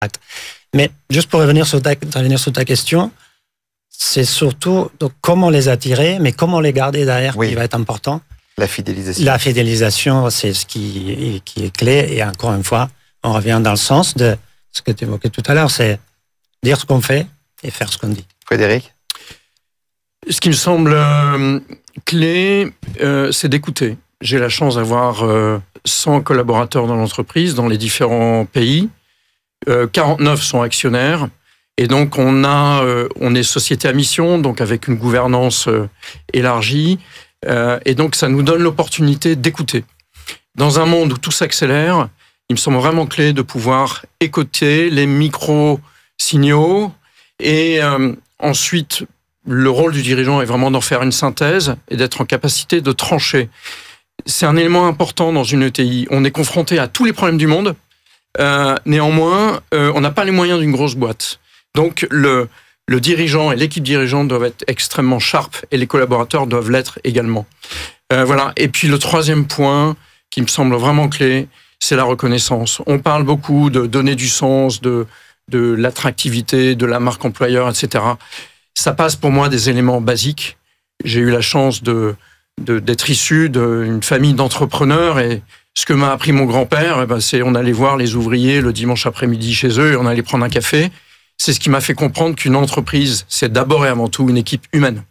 Mais juste pour revenir sur ta question, c'est surtout donc, comment les attirer, mais comment les garder derrière qui va être important. La fidélisation. La fidélisation, c'est ce qui est clé. Et encore une fois, on revient dans le sens de ce que tu évoquais tout à l'heure, c'est dire ce qu'on fait et faire ce qu'on dit. Frédéric ? Ce qui me semble clé, c'est d'écouter. J'ai la chance d'avoir 100 collaborateurs dans l'entreprise, dans les différents pays. 49 sont actionnaires. Et donc, on est société à mission, donc avec une gouvernance élargie. Et donc, ça nous donne l'opportunité d'écouter. Dans un monde où tout s'accélère, il me semble vraiment clé de pouvoir écouter les micro-signaux. Et ensuite, le rôle du dirigeant est vraiment d'en faire une synthèse et d'être en capacité de trancher. C'est un élément important dans une ETI. On est confronté à tous les problèmes du monde. Néanmoins, on n'a pas les moyens d'une grosse boîte. Donc, le dirigeant et l'équipe dirigeante doivent être extrêmement sharp et les collaborateurs doivent l'être également. Voilà. Et puis, le troisième point qui me semble vraiment clé, c'est la reconnaissance. On parle beaucoup de donner du sens, de l'attractivité, de la marque employeur, etc. Ça passe pour moi des éléments basiques. J'ai eu la chance d'être issu d'une famille d'entrepreneurs et ce que m'a appris mon grand-père, c'est on allait voir les ouvriers le dimanche après-midi chez eux et on allait prendre un café. C'est ce qui m'a fait comprendre qu'une entreprise, c'est d'abord et avant tout une équipe humaine.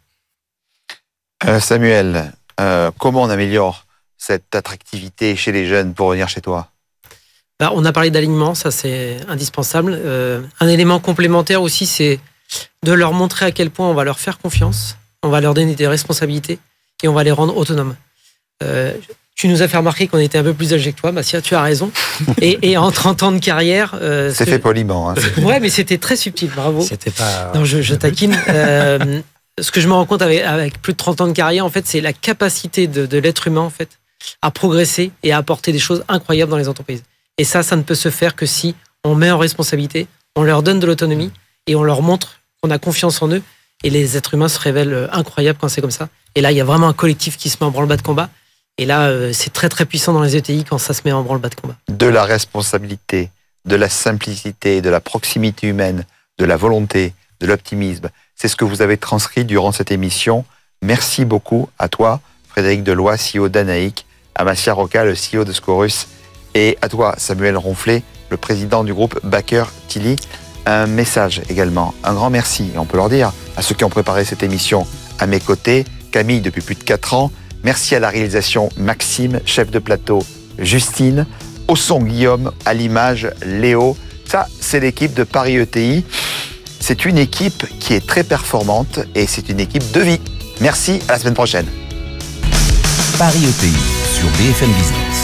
Samuel, comment on améliore cette attractivité chez les jeunes pour venir chez toi ? On a parlé d'alignement, ça c'est indispensable. Un élément complémentaire aussi, c'est de leur montrer à quel point on va leur faire confiance, on va leur donner des responsabilités et on va les rendre autonomes. Tu nous as fait remarquer qu'on était un peu plus âgé que toi, Massia, tu as raison. Et en 30 ans de carrière... c'est fait poliment. Hein. Ouais, mais c'était très subtil, bravo. C'était pas... Non, je taquine. Ce que je me rends compte avec plus de 30 ans de carrière, en fait, c'est la capacité de l'être humain, en fait, à progresser et à apporter des choses incroyables dans les entreprises. Et ça ne peut se faire que si on met en responsabilité, on leur donne de l'autonomie et on leur montre qu'on a confiance en eux. Et les êtres humains se révèlent incroyables quand c'est comme ça. Et là, il y a vraiment un collectif qui se met en branle-bas de combat. Et là, c'est très très puissant dans les ETI quand ça se met en branle-bas de combat. De la responsabilité, de la simplicité, de la proximité humaine, de la volonté, de l'optimisme. C'est ce que vous avez transcrit durant cette émission. Merci beaucoup à toi, Frédéric Deloy, CEO d'Anaïc, à Massia Rocca, le CEO de Scorus, et à toi, Samuel Ronflet, le président du groupe Baker Tilly. Un message également, un grand merci, on peut leur dire, à ceux qui ont préparé cette émission à mes côtés. Camille, depuis plus de 4 ans. Merci à la réalisation Maxime, chef de plateau Justine, au son Guillaume, à l'image Léo. Ça, c'est l'équipe de Paris ETI. C'est une équipe qui est très performante et c'est une équipe de vie. Merci, à la semaine prochaine. Paris ETI sur BFM Business.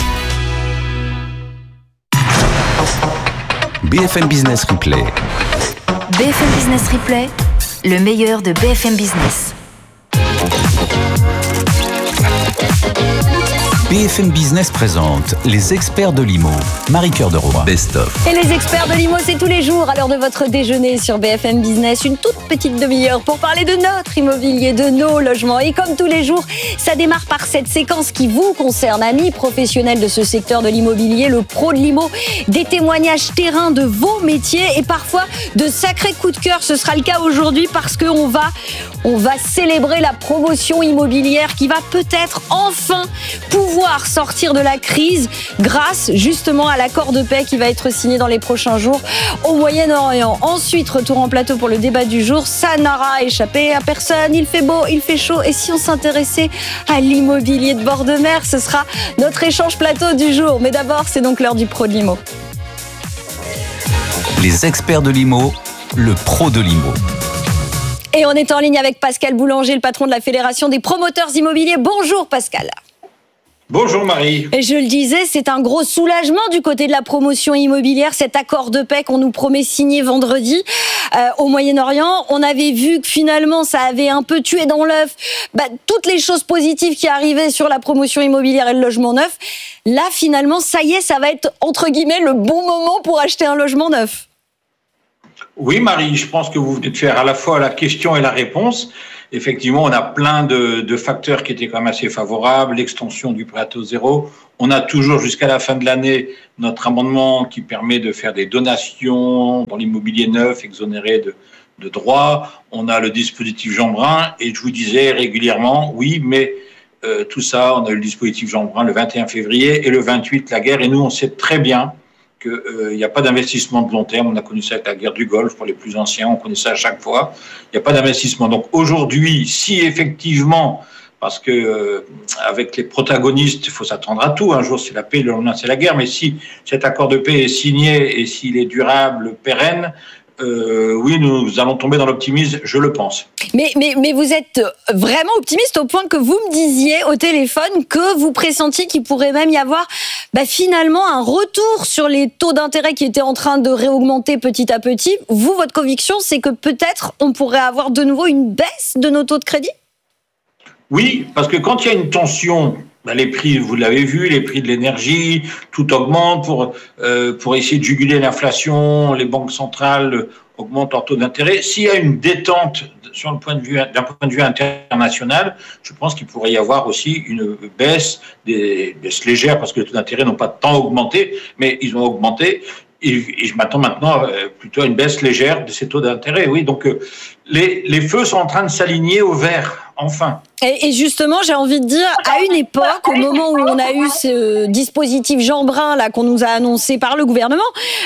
BFM Business Replay. BFM Business Replay, le meilleur de BFM Business. BFM Business présente les experts de l'IMO. Marie-Cœur de Roy. Best of. Et les experts de l'IMO, c'est tous les jours à l'heure de votre déjeuner sur BFM Business. Une toute petite demi-heure pour parler de notre immobilier, de nos logements. Et comme tous les jours, ça démarre par cette séquence qui vous concerne, amis professionnels de ce secteur de l'immobilier, le pro de l'IMO, des témoignages terrain de vos métiers et parfois de sacrés coups de cœur. Ce sera le cas aujourd'hui parce qu'on va célébrer la promotion immobilière qui va peut-être enfin pouvoir sortir de la crise grâce justement à l'accord de paix qui va être signé dans les prochains jours au Moyen-Orient. Ensuite, retour en plateau pour le débat du jour. Ça n'aura échappé à personne. Il fait beau, il fait chaud. Et si on s'intéressait à l'immobilier de bord de mer, ce sera notre échange plateau du jour. Mais d'abord, c'est donc l'heure du pro de l'IMO. Les experts de l'IMO, le pro de l'IMO. Et on est en ligne avec Pascal Boulanger, le patron de la Fédération des promoteurs immobiliers. Bonjour Pascal. Bonjour Marie. Et je le disais, c'est un gros soulagement du côté de la promotion immobilière, cet accord de paix qu'on nous promet signer vendredi au Moyen-Orient. On avait vu que finalement, ça avait un peu tué dans l'œuf toutes les choses positives qui arrivaient sur la promotion immobilière et le logement neuf. Là, finalement, ça y est, ça va être, entre guillemets, le bon moment pour acheter un logement neuf. Oui Marie, je pense que vous venez de faire à la fois la question et la réponse. effectivement, on a plein de facteurs qui étaient quand même assez favorables. L'extension du prêt à taux zéro. On a toujours jusqu'à la fin de l'année notre amendement qui permet de faire des donations dans l'immobilier neuf, exonéré de droits. On a le dispositif Jeanbrun. Et je vous disais régulièrement, oui, mais tout ça, on a eu le dispositif Jeanbrun le 21 février et le 28, la guerre. Et nous, on sait très bien qu'il n'y a pas d'investissement de long terme. On a connu ça avec la guerre du Golfe pour les plus anciens. On connaît ça à chaque fois. Il n'y a pas d'investissement. Donc aujourd'hui, si effectivement, parce que avec les protagonistes, il faut s'attendre à tout. Un jour, c'est la paix, le lendemain, c'est la guerre. Mais si cet accord de paix est signé et s'il est durable, pérenne, oui, nous allons tomber dans l'optimisme, je le pense. Mais vous êtes vraiment optimiste au point que vous me disiez au téléphone que vous pressentiez qu'il pourrait même y avoir finalement un retour sur les taux d'intérêt qui étaient en train de réaugmenter petit à petit. Vous, votre conviction, c'est que peut-être on pourrait avoir de nouveau une baisse de nos taux de crédit ? Oui, parce que quand il y a une tension, les prix, vous l'avez vu, les prix de l'énergie, tout augmente pour essayer de juguler l'inflation. Les banques centrales augmentent leur taux d'intérêt. S'il y a une détente d'un point de vue international, je pense qu'il pourrait y avoir aussi une baisse, des baisses légères, parce que les taux d'intérêt n'ont pas tant augmenté, mais ils ont augmenté. Et je m'attends maintenant plutôt à une baisse légère de ces taux d'intérêt. Oui, donc les feux sont en train de s'aligner au vert, enfin. Et justement, j'ai envie de dire, à une époque, au moment où on a eu ce dispositif Jeanbrun là qu'on nous a annoncé par le gouvernement,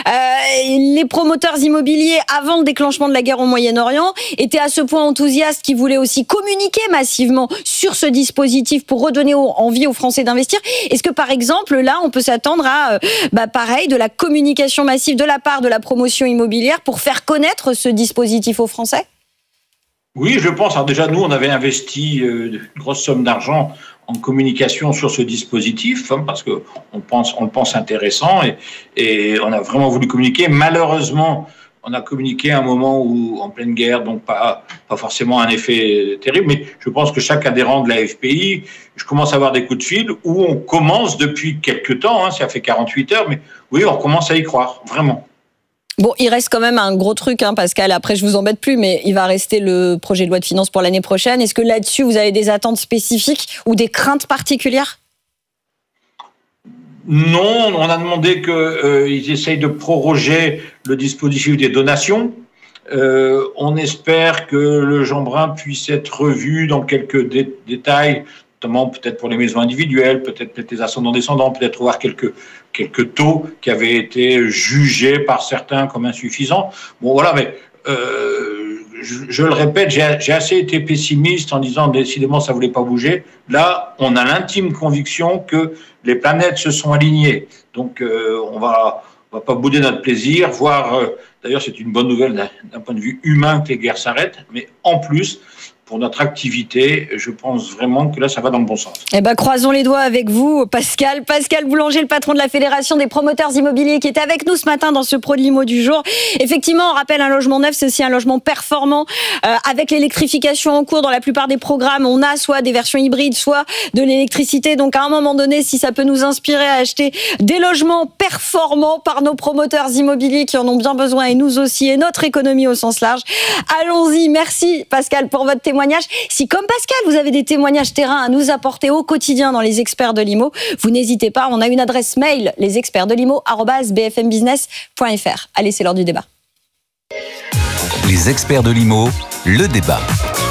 les promoteurs immobiliers, avant le déclenchement de la guerre au Moyen-Orient, étaient à ce point enthousiastes qu'ils voulaient aussi communiquer massivement sur ce dispositif pour redonner envie aux Français d'investir. Est-ce que, par exemple, là, on peut s'attendre à, pareil, de la communication massive de la part de la promotion immobilière pour faire connaître ce dispositif aux Français ? Oui, je pense. Alors déjà, nous, on avait investi une grosse somme d'argent en communication sur ce dispositif, parce que on le pense intéressant et on a vraiment voulu communiquer. Malheureusement, on a communiqué à un moment où, en pleine guerre, donc pas forcément un effet terrible, mais je pense que chaque adhérent de la FPI, je commence à avoir des coups de fil où on commence depuis quelques temps, ça fait 48 heures, mais oui, on commence à y croire, vraiment. Bon, il reste quand même un gros truc, Pascal. Après, je vous embête plus, mais il va rester le projet de loi de finances pour l'année prochaine. Est-ce que là-dessus, vous avez des attentes spécifiques ou des craintes particulières ? Non, on a demandé qu'ils essayent de proroger le dispositif des donations. On espère que le Jeanbrun puisse être revu dans quelques détails, notamment peut-être pour les maisons individuelles, peut-être les ascendants-descendants, peut-être voir quelques taux qui avaient été jugés par certains comme insuffisants. Bon, voilà, mais je le répète, j'ai assez été pessimiste en disant décidément ça voulait pas bouger. Là, on a l'intime conviction que les planètes se sont alignées. Donc, on va pas bouder notre plaisir, voire, d'ailleurs, c'est une bonne nouvelle d'un point de vue humain que les guerres s'arrêtent, mais en plus, pour notre activité, je pense vraiment que là, ça va dans le bon sens. Croisons les doigts avec vous, Pascal. Pascal Boulanger, le patron de la Fédération des promoteurs immobiliers, qui est avec nous ce matin dans ce Pro de l'Imo du jour. Effectivement, on rappelle, un logement neuf, c'est aussi un logement performant. Avec l'électrification en cours dans la plupart des programmes, on a soit des versions hybrides, soit de l'électricité. Donc, à un moment donné, si ça peut nous inspirer à acheter des logements performants par nos promoteurs immobiliers qui en ont bien besoin, et nous aussi, et notre économie au sens large. Allons-y. Merci, Pascal, pour votre témoignage. Si, comme Pascal, vous avez des témoignages terrain à nous apporter au quotidien dans les experts de l'IMO, vous n'hésitez pas. On a une adresse mail, lesexpertsdelimo@bfmbusness.fr. Allez, c'est l'heure du débat. Les experts de l'IMO, le débat.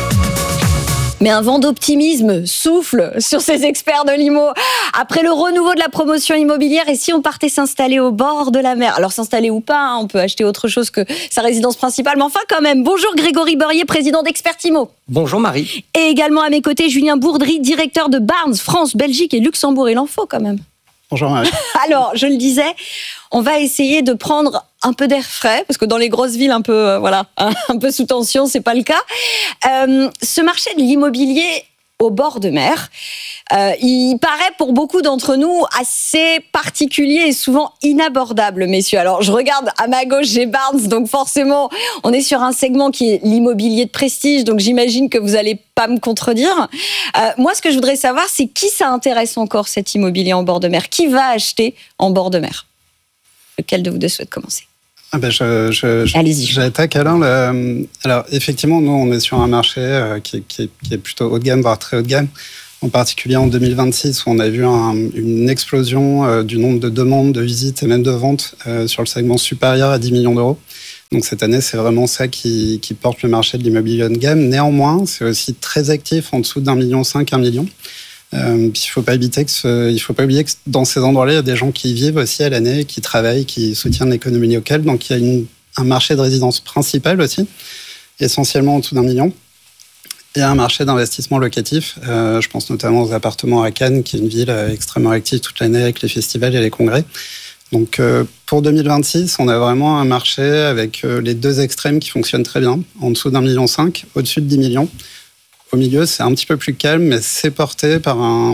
Mais un vent d'optimisme souffle sur ces experts de l'IMO. Après le renouveau de la promotion immobilière, et si on partait s'installer au bord de la mer ? Alors s'installer ou pas, on peut acheter autre chose que sa résidence principale, mais enfin quand même. Bonjour Grégory Beurier, président d'Expert IMO. Bonjour Marie. Et également à mes côtés, Julien Bourdry, directeur de Barnes, France, Belgique et Luxembourg. Il en faut quand même. Bonjour Marie. Alors, je le disais, on va essayer de prendre un peu d'air frais, parce que dans les grosses villes un peu sous tension, c'est pas le cas. Ce marché de l'immobilier au bord de mer, il paraît pour beaucoup d'entre nous assez particulier et souvent inabordable, messieurs. Alors, je regarde à ma gauche, j'ai Barnes, donc forcément, on est sur un segment qui est l'immobilier de prestige, donc j'imagine que vous allez pas me contredire. Moi, ce que je voudrais savoir, c'est qui ça intéresse encore, cet immobilier en bord de mer ? Qui va acheter en bord de mer ? Lequel de vous deux souhaite commencer ? Allez-y. J'attaque Alain. Alors, effectivement, nous, on est sur un marché qui est plutôt haut de gamme, voire très haut de gamme. En particulier en 2026, où on a vu une explosion du nombre de demandes, de visites et même de ventes sur le segment supérieur à 10 millions d'euros. Donc cette année, c'est vraiment ça qui porte le marché de l'immobilier haut de gamme. Néanmoins, c'est aussi très actif en dessous d'1,5 million, 1 million. Il faut pas oublier que dans ces endroits-là, il y a des gens qui vivent aussi à l'année, qui travaillent, qui soutiennent l'économie locale. Donc il y a un marché de résidence principal aussi, essentiellement en dessous d'1 million. Et un marché d'investissement locatif. Je pense notamment aux appartements à Cannes, qui est une ville extrêmement active toute l'année avec les festivals et les congrès. Donc pour 2026, on a vraiment un marché avec les deux extrêmes qui fonctionnent très bien. En dessous d'1,5 million, au-dessus de 10 millions. Au milieu, c'est un petit peu plus calme, mais c'est porté par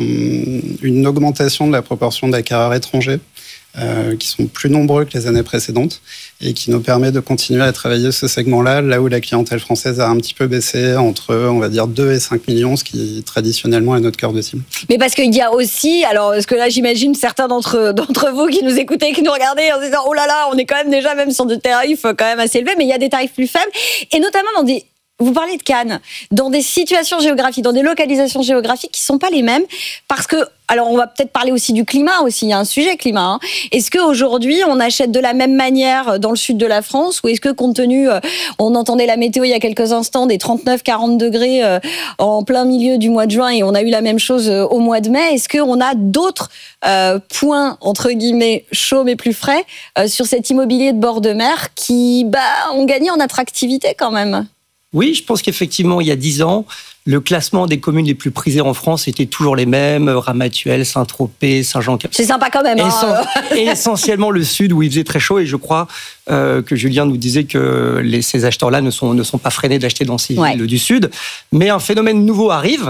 une augmentation de la proportion d'acquéreurs étrangers qui sont plus nombreux que les années précédentes et qui nous permet de continuer à travailler ce segment-là, là où la clientèle française a un petit peu baissé entre, on va dire, 2 et 5 millions, ce qui traditionnellement est notre cœur de cible. Mais parce qu'il y a aussi, alors, parce que là, j'imagine certains d'entre vous qui nous écoutez, qui nous regardez en disant, oh là là, on est quand même déjà même sur des tarifs quand même assez élevés, mais il y a des tarifs plus faibles, et notamment vous parlez de Cannes, dans des situations géographiques, dans des localisations géographiques qui sont pas les mêmes, parce que, alors on va peut-être parler aussi du climat aussi, il y a un sujet climat. Est-ce qu'aujourd'hui on achète de la même manière dans le sud de la France, ou est-ce que compte tenu, on entendait la météo il y a quelques instants, des 39-40 degrés en plein milieu du mois de juin, et on a eu la même chose au mois de mai, est-ce qu'on a d'autres points, entre guillemets, chauds mais plus frais, sur cet immobilier de bord de mer qui ont gagné en attractivité quand même? Oui, je pense qu'effectivement, il y a 10 ans, le classement des communes les plus prisées en France était toujours les mêmes, Ramatuelle, Saint-Tropez, Saint-Jean-Cap. C'est sympa quand même. Et essentiellement le sud où il faisait très chaud, et je crois que Julien nous disait que ces acheteurs-là ne sont pas freinés d'acheter dans ces villes du sud. Mais un phénomène nouveau arrive,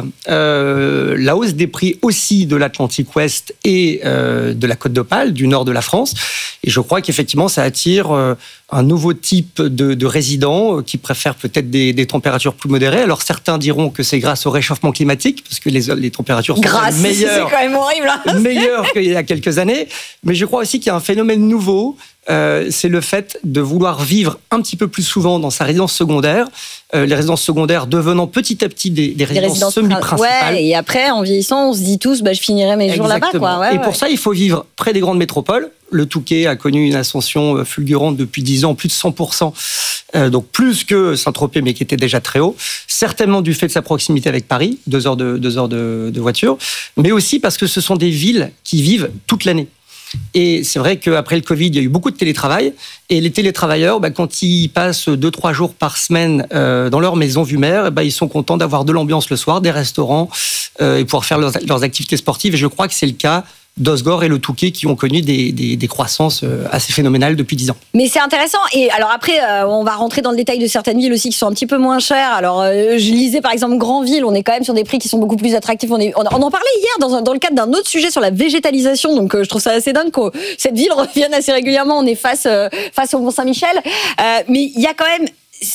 la hausse des prix aussi de l'Atlantique Ouest et de la Côte d'Opale, du nord de la France. Et je crois qu'effectivement, ça attire un nouveau type de résidents qui préfèrent peut-être des températures plus modérées. Alors certains diront que c'est grâce au réchauffement climatique, parce que les températures sont meilleures, c'est quand même horrible, meilleures qu'il y a quelques années. Mais je crois aussi qu'il y a un phénomène nouveau, c'est le fait de vouloir vivre un petit peu plus souvent dans sa résidence secondaire, les résidences secondaires devenant petit à petit des résidences semi-principales. Ouais, et après, en vieillissant, on se dit tous, je finirai mes jours là-bas. Et pour ça, il faut vivre près des grandes métropoles. Le Touquet a connu une ascension fulgurante depuis 10 ans, plus de 100%, donc plus que Saint-Tropez, mais qui était déjà très haut, certainement du fait de sa proximité avec Paris, 2 heures de voiture, mais aussi parce que ce sont des villes qui vivent toute l'année. Et c'est vrai qu'après le Covid, il y a eu beaucoup de télétravail. Et les télétravailleurs, quand ils passent 2-3 jours par semaine dans leur maison vue mer, ils sont contents d'avoir de l'ambiance le soir, des restaurants, et pouvoir faire leurs activités sportives. Et je crois que c'est le cas d'Osgore et le Touquet qui ont connu des croissances assez phénoménales depuis 10 ans. Mais c'est intéressant. Et alors après, on va rentrer dans le détail de certaines villes aussi qui sont un petit peu moins chères. Alors, je lisais par exemple Granville, on est quand même sur des prix qui sont beaucoup plus attractifs. On en parlait hier dans le cadre d'un autre sujet sur la végétalisation. Donc, je trouve ça assez dingue que cette ville revienne assez régulièrement. On est face au Mont-Saint-Michel. Mais il y a quand même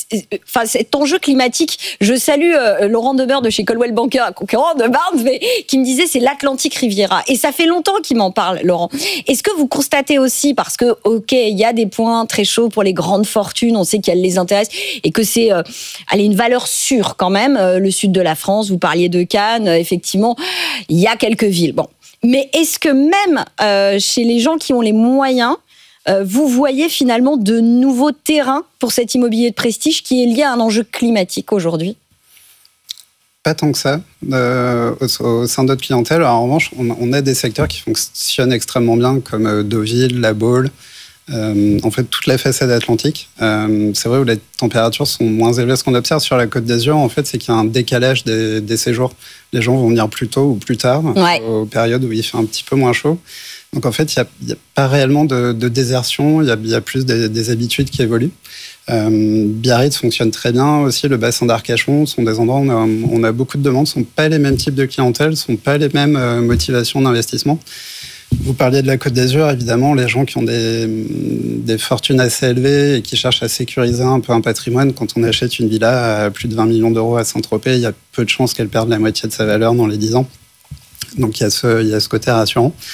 cet enjeu climatique. Je salue Laurent Deber de chez Coldwell Banker, un concurrent de Barnes, mais qui me disait c'est l'Atlantic Riviera. Et ça fait longtemps qu'il m'en parle, Laurent. Est-ce que vous constatez aussi, parce que, ok, il y a des points très chauds pour les grandes fortunes, on sait qu'elles les intéressent, et que c'est une valeur sûre quand même, le sud de la France, vous parliez de Cannes, effectivement, il y a quelques villes. Bon. Mais est-ce que même chez les gens qui ont les moyens, vous voyez finalement de nouveaux terrains pour cet immobilier de prestige qui est lié à un enjeu climatique aujourd'hui? Pas tant que ça. Au sein de notre clientèle, alors, en revanche, on a des secteurs qui fonctionnent extrêmement bien, comme Deauville, La Baule, en fait toute la façade atlantique. C'est vrai où les températures sont moins élevées. Ce qu'on observe sur la Côte d'Azur, en fait, c'est qu'il y a un décalage des séjours. Les gens vont venir plus tôt ou plus tard, aux périodes où il fait un petit peu moins chaud. Donc en fait, il n'y a pas réellement de désertion, il y a plus des habitudes qui évoluent. Biarritz fonctionne très bien aussi, le bassin d'Arcachon sont des endroits où on a beaucoup de demandes, ce ne sont pas les mêmes types de clientèle, ce ne sont pas les mêmes motivations d'investissement. Vous parliez de la Côte d'Azur, évidemment, les gens qui ont des fortunes assez élevées et qui cherchent à sécuriser un peu un patrimoine. Quand on achète une villa à plus de 20 millions d'euros à Saint-Tropez, il y a peu de chances qu'elle perde la moitié de sa valeur dans les 10 ans. Donc il y a ce côté rassurant.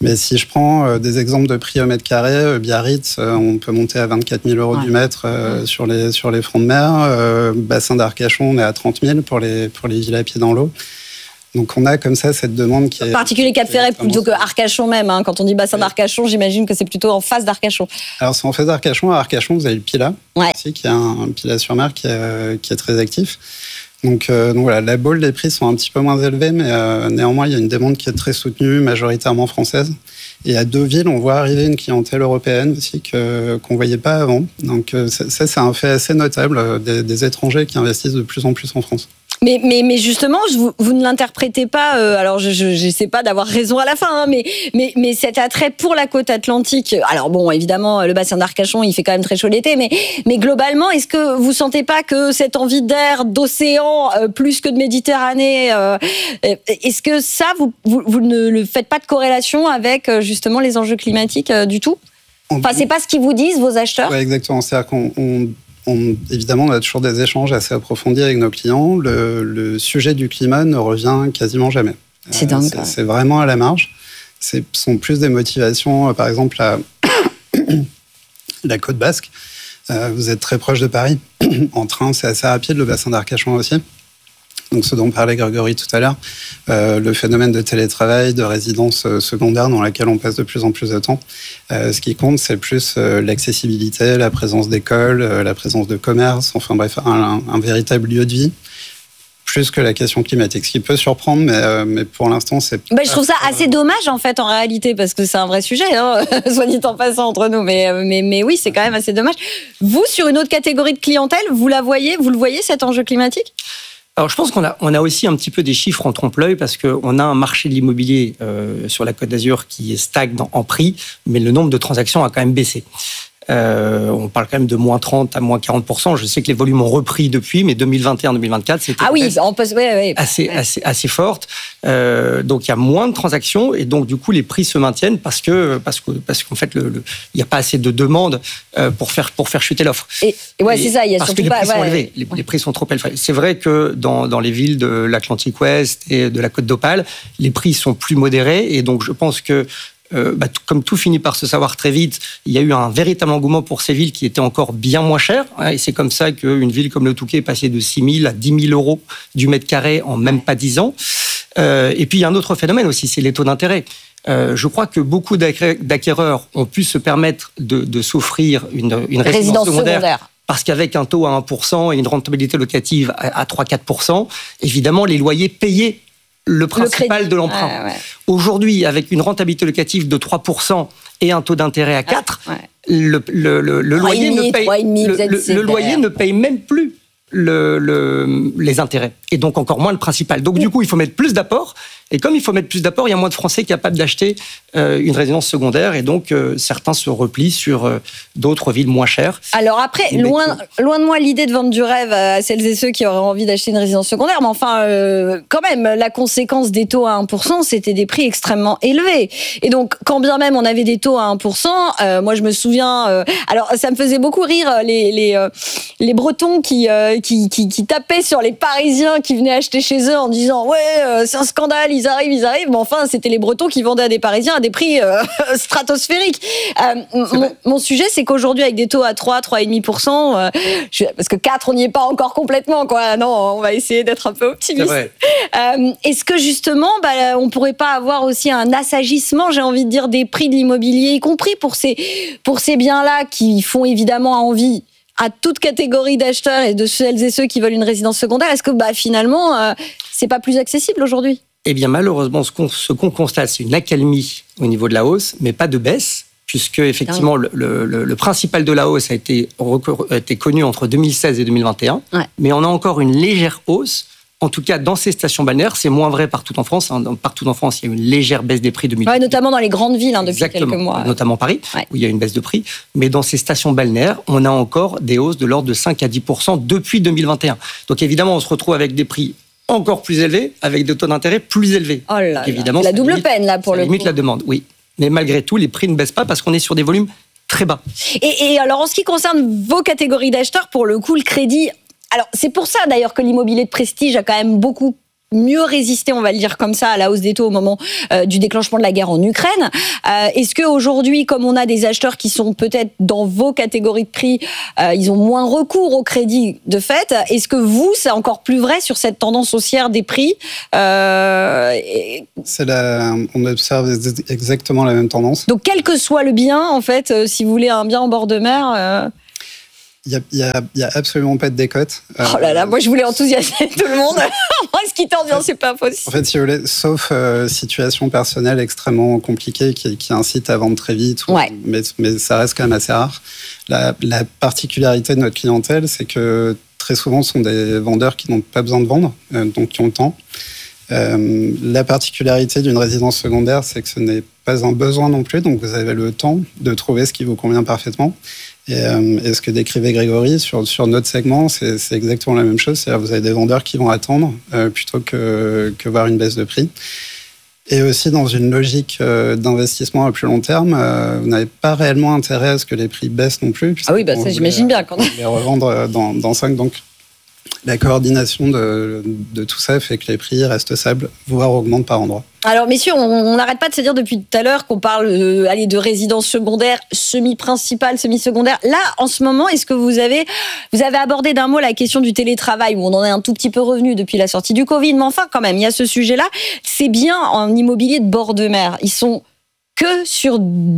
Mais si je prends des exemples de prix au mètre carré, Biarritz, on peut monter à 24 000 euros du mètre sur les fronts de mer. Bassin d'Arcachon, on est à 30 000 pour les villes à pied dans l'eau. Donc on a comme ça cette demande qui est... En particulier Cap Ferret plutôt que Arcachon même. Hein. Quand on dit bassin d'Arcachon, j'imagine que c'est plutôt en face d'Arcachon. Alors c'est en face d'Arcachon. À Arcachon, vous avez le Pila, aussi, qui est un Pila sur mer qui est très actif. Donc voilà, la boule, les prix sont un petit peu moins élevés, mais néanmoins, il y a une demande qui est très soutenue, majoritairement française. Et à Deauville, on voit arriver une clientèle européenne aussi qu'on ne voyait pas avant. Donc ça, c'est un fait assez notable, des étrangers qui investissent de plus en plus en France. Mais justement, vous ne l'interprétez pas, alors je sais pas d'avoir raison à la fin, hein, mais cet attrait pour la côte atlantique, alors bon, évidemment, le bassin d'Arcachon, il fait quand même très chaud l'été, mais globalement, est-ce que vous sentez pas que cette envie d'air, d'océan, plus que de Méditerranée, est-ce que ça, vous ne faites pas de corrélation avec justement les enjeux climatiques du tout ? Enfin, c'est pas ce qu'ils vous disent, vos acheteurs ? Oui, exactement. C'est-à-dire évidemment, on a toujours des échanges assez approfondis avec nos clients. Le sujet du climat ne revient quasiment jamais. C'est dingue. C'est vraiment à la marge. Ce sont plus des motivations, par exemple, la côte basque. Vous êtes très proche de Paris. En train, c'est assez rapide, le bassin d'Arcachon aussi. Donc, ce dont parlait Grégory tout à l'heure, le phénomène de télétravail, de résidence secondaire dans laquelle on passe de plus en plus de temps. Ce qui compte, c'est plus l'accessibilité, la présence d'écoles, la présence de commerce, enfin bref, un véritable lieu de vie. Plus que la question climatique, ce qui peut surprendre, mais pour l'instant, c'est... je trouve ça assez dommage, en fait, en réalité, parce que c'est un vrai sujet, hein, soit dit en passant entre nous, mais oui, c'est quand même assez dommage. Vous, sur une autre catégorie de clientèle, vous le voyez, cet enjeu climatique ? Alors, je pense qu'on a aussi un petit peu des chiffres en trompe-l'œil parce qu'on a un marché de l'immobilier sur la Côte d'Azur qui stagne en prix, mais le nombre de transactions a quand même baissé. On parle quand même de moins 30 à moins 40%. Je sais que les volumes ont repris depuis, mais 2021-2024, c'était assez forte. Donc, il y a moins de transactions et donc, du coup, les prix se maintiennent parce qu'en fait, il n'y a pas assez de demande pour faire chuter l'offre. C'est ça. Il y a parce que les prix sont élevés. Les prix sont trop élevés. C'est vrai que dans les villes de l'Atlantique Ouest et de la Côte d'Opale, les prix sont plus modérés et donc, je pense que comme tout finit par se savoir très vite, il y a eu un véritable engouement pour ces villes qui étaient encore bien moins chères. Et c'est comme ça qu'une ville comme le Touquet est passée de 6 000 à 10 000 euros du mètre carré en même pas 10 ans. Et puis, il y a un autre phénomène aussi, c'est les taux d'intérêt. Je crois que beaucoup d'acquéreurs ont pu se permettre de s'offrir une résidence secondaire. Parce qu'avec un taux à 1% et une rentabilité locative à 3-4%, évidemment, les loyers payaient le principal de l'emprunt. Aujourd'hui, avec une rentabilité locative de 3% et un taux d'intérêt à 4%, le loyer ne paye même plus les intérêts. Et donc encore moins le principal. Donc du coup, il faut mettre plus d'apports. Et comme il faut mettre plus d'apports, il y a moins de Français capables d'acheter une résidence secondaire. Et donc, certains se replient sur d'autres villes moins chères. Alors après, loin de moi l'idée de vendre du rêve à celles et ceux qui auraient envie d'acheter une résidence secondaire. Mais enfin, quand même, la conséquence des taux à 1%, c'était des prix extrêmement élevés. Et donc, quand bien même on avait des taux à 1%, moi je me souviens... alors, ça me faisait beaucoup rire les Bretons qui tapaient sur les Parisiens qui venaient acheter chez eux en disant « Ouais, c'est un scandale, ils arrivent. » Mais enfin, c'était les Bretons qui vendaient à des Parisiens à des prix stratosphériques. Mon sujet, c'est qu'aujourd'hui, avec des taux à 3,5%, parce que 4, on n'y est pas encore complètement, quoi. Non, on va essayer d'être un peu optimiste. Est-ce que justement, on pourrait pas avoir aussi un assagissement, j'ai envie de dire, des prix de l'immobilier, y compris pour ces biens-là qui font évidemment envie à toute catégorie d'acheteurs et de celles et ceux qui veulent une résidence secondaire? Est-ce que finalement, c'est pas plus accessible aujourd'hui? Eh bien, malheureusement, ce qu'on constate, c'est une accalmie au niveau de la hausse, mais pas de baisse, puisque effectivement, le principal de la hausse a été connu entre 2016 et 2021, mais on a encore une légère hausse. En tout cas, dans ces stations balnéaires, c'est moins vrai partout en France. Partout en France, il y a une légère baisse des prix de 2020. Notamment dans les grandes villes, depuis quelques mois. Notamment Paris, où il y a une baisse de prix. Mais dans ces stations balnéaires, on a encore des hausses de l'ordre de 5 à 10% depuis 2021. Donc évidemment, on se retrouve avec des prix encore plus élevés, avec des taux d'intérêt plus élevés. Oh là, évidemment, c'est la double peine, là, pour le coup. Ça limite la demande, oui. Mais malgré tout, les prix ne baissent pas parce qu'on est sur des volumes très bas. Et alors, en ce qui concerne vos catégories d'acheteurs, pour le coup, le crédit... Alors, c'est pour ça, d'ailleurs, que l'immobilier de prestige a quand même beaucoup mieux résisté, on va le dire comme ça, à la hausse des taux au moment du déclenchement de la guerre en Ukraine. Est-ce qu'aujourd'hui, comme on a des acheteurs qui sont peut-être dans vos catégories de prix, ils ont moins recours au crédit de fait, est-ce que vous, c'est encore plus vrai sur cette tendance haussière des prix on observe exactement la même tendance. Donc, quel que soit le bien, en fait, si vous voulez un bien en bord de mer... Il y a absolument pas de décote. Oh là là, moi je voulais enthousiamer tout le monde. Moi, ce qui t'en vient, c'est pas possible. En fait, si vous voulez, sauf situation personnelle extrêmement compliquée qui incite à vendre très vite, mais ça reste quand même assez rare. La particularité de notre clientèle, c'est que très souvent, ce sont des vendeurs qui n'ont pas besoin de vendre, donc qui ont le temps. La particularité d'une résidence secondaire, c'est que ce n'est pas un besoin non plus, donc vous avez le temps de trouver ce qui vous convient parfaitement. Et ce que décrivait Grégory sur notre segment, c'est exactement la même chose. C'est-à-dire que vous avez des vendeurs qui vont attendre plutôt que voir une baisse de prix. Et aussi dans une logique d'investissement à plus long terme, vous n'avez pas réellement intérêt à ce que les prix baissent non plus. Ah oui, ça j'imagine bien. Quand même. Les revendre dans 5. Donc la coordination de tout ça fait que les prix restent stables, voire augmentent par endroits. Alors, messieurs, on n'arrête pas de se dire depuis tout à l'heure qu'on parle de résidence secondaire, semi-principale, semi-secondaire. Là, en ce moment, est-ce que vous avez abordé d'un mot la question du télétravail, où on en est un tout petit peu revenu depuis la sortie du Covid, mais enfin, quand même, il y a ce sujet-là. C'est bien en immobilier de bord de mer. Ils sont que sur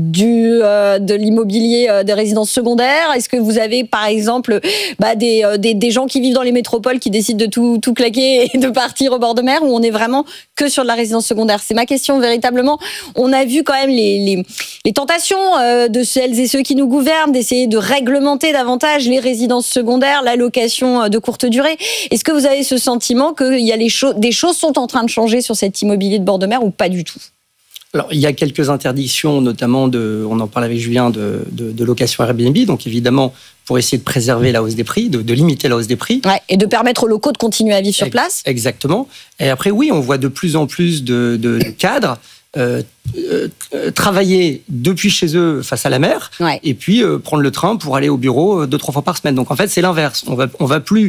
de l'immobilier des résidences secondaires? Est-ce que vous avez, par exemple, des gens qui vivent dans les métropoles qui décident de tout claquer et de partir au bord de mer, ou on est vraiment que sur de la résidence secondaire? C'est ma question, véritablement. On a vu quand même les tentations de celles et ceux qui nous gouvernent d'essayer de réglementer davantage les résidences secondaires, la location de courte durée. Est-ce que vous avez ce sentiment que des choses sont en train de changer sur cet immobilier de bord de mer, ou pas du tout? Alors, il y a quelques interdictions, notamment on en parle avec Julien, de location Airbnb. Donc, évidemment, pour essayer de préserver la hausse des prix, de limiter la hausse des prix. Ouais, et de permettre aux locaux de continuer à vivre sur place. Exactement. Et après, oui, on voit de plus en plus de cadres travailler depuis chez eux face à la mer, et puis prendre le train pour aller au bureau 2-3 fois par semaine. Donc en fait, c'est l'inverse. On va plus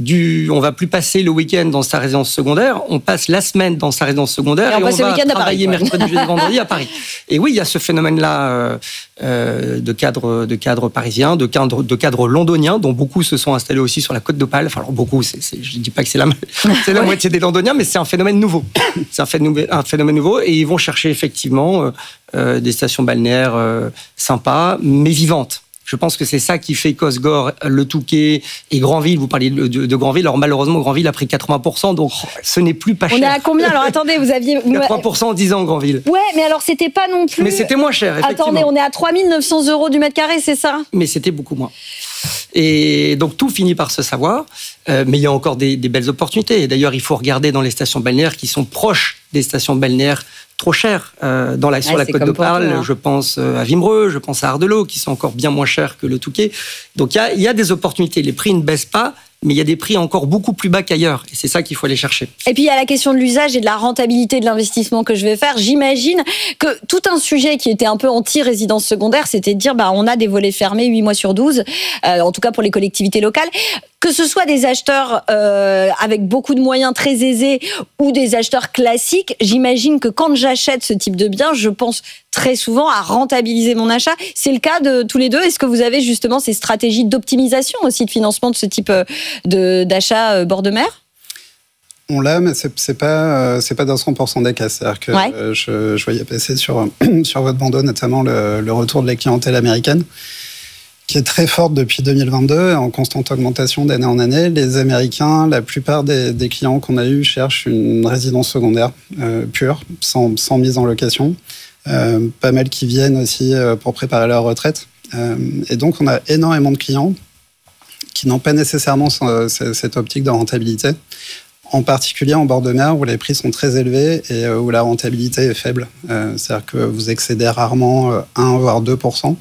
passer le week-end dans sa résidence secondaire, on passe la semaine dans sa résidence secondaire et on va travailler mercredi, jeudi, vendredi à Paris. Et oui, il y a ce phénomène-là de cadres parisiens, de cadres londoniens, dont beaucoup se sont installés aussi sur la Côte d'Opale. Enfin, alors beaucoup, je ne dis pas que c'est la moitié des londoniens, mais c'est un phénomène nouveau. C'est un phénomène nouveau, et ils vont chercher effectivement des stations balnéaires sympas, mais vivantes. Je pense que c'est ça qui fait qu'Osgore, Le Touquet et Granville, vous parliez de Granville, alors malheureusement Granville a pris 80%, donc ce n'est plus pas cher. On est à combien? Alors attendez, vous aviez... 80% en 10 ans Granville. Ouais, mais alors c'était pas non plus... Mais c'était moins cher, effectivement. Attendez, on est à 3 900 € du mètre carré, c'est ça? Mais c'était beaucoup moins. Et donc tout finit par se savoir, mais il y a encore des belles opportunités. Et d'ailleurs, il faut regarder dans les stations balnéaires qui sont proches des stations balnéaires trop chères sur la Côte d'Opale. Je pense à Vimereux, je pense à Ardelot, qui sont encore bien moins chers que le Touquet. Donc il y a des opportunités. Les prix ne baissent pas, mais il y a des prix encore beaucoup plus bas qu'ailleurs. Et c'est ça qu'il faut aller chercher. Et puis il y a la question de l'usage et de la rentabilité de l'investissement que je vais faire. J'imagine que tout un sujet qui était un peu anti-résidence secondaire, c'était de dire on a des volets fermés 8 mois sur 12, en tout cas pour les collectivités locales. Que ce soit des acheteurs avec beaucoup de moyens très aisés ou des acheteurs classiques, j'imagine que quand j'achète ce type de bien, je pense très souvent à rentabiliser mon achat. C'est le cas de tous les deux. Est-ce que vous avez justement ces stratégies d'optimisation aussi de financement de ce type d'achat bord de mer? On l'a, mais c'est pas d'un 100% des cas. C'est-à-dire que je voyais passer sur votre bandeau notamment le retour de la clientèle américaine, qui est très forte depuis 2022, en constante augmentation d'année en année. Les Américains, la plupart des clients qu'on a eus cherchent une résidence secondaire pure, sans mise en location. Pas mal qui viennent aussi pour préparer leur retraite. Et donc, on a énormément de clients qui n'ont pas nécessairement cette optique de rentabilité, en particulier en bord de mer où les prix sont très élevés et où la rentabilité est faible. C'est-à-dire que vous excédez rarement 1 voire 2%.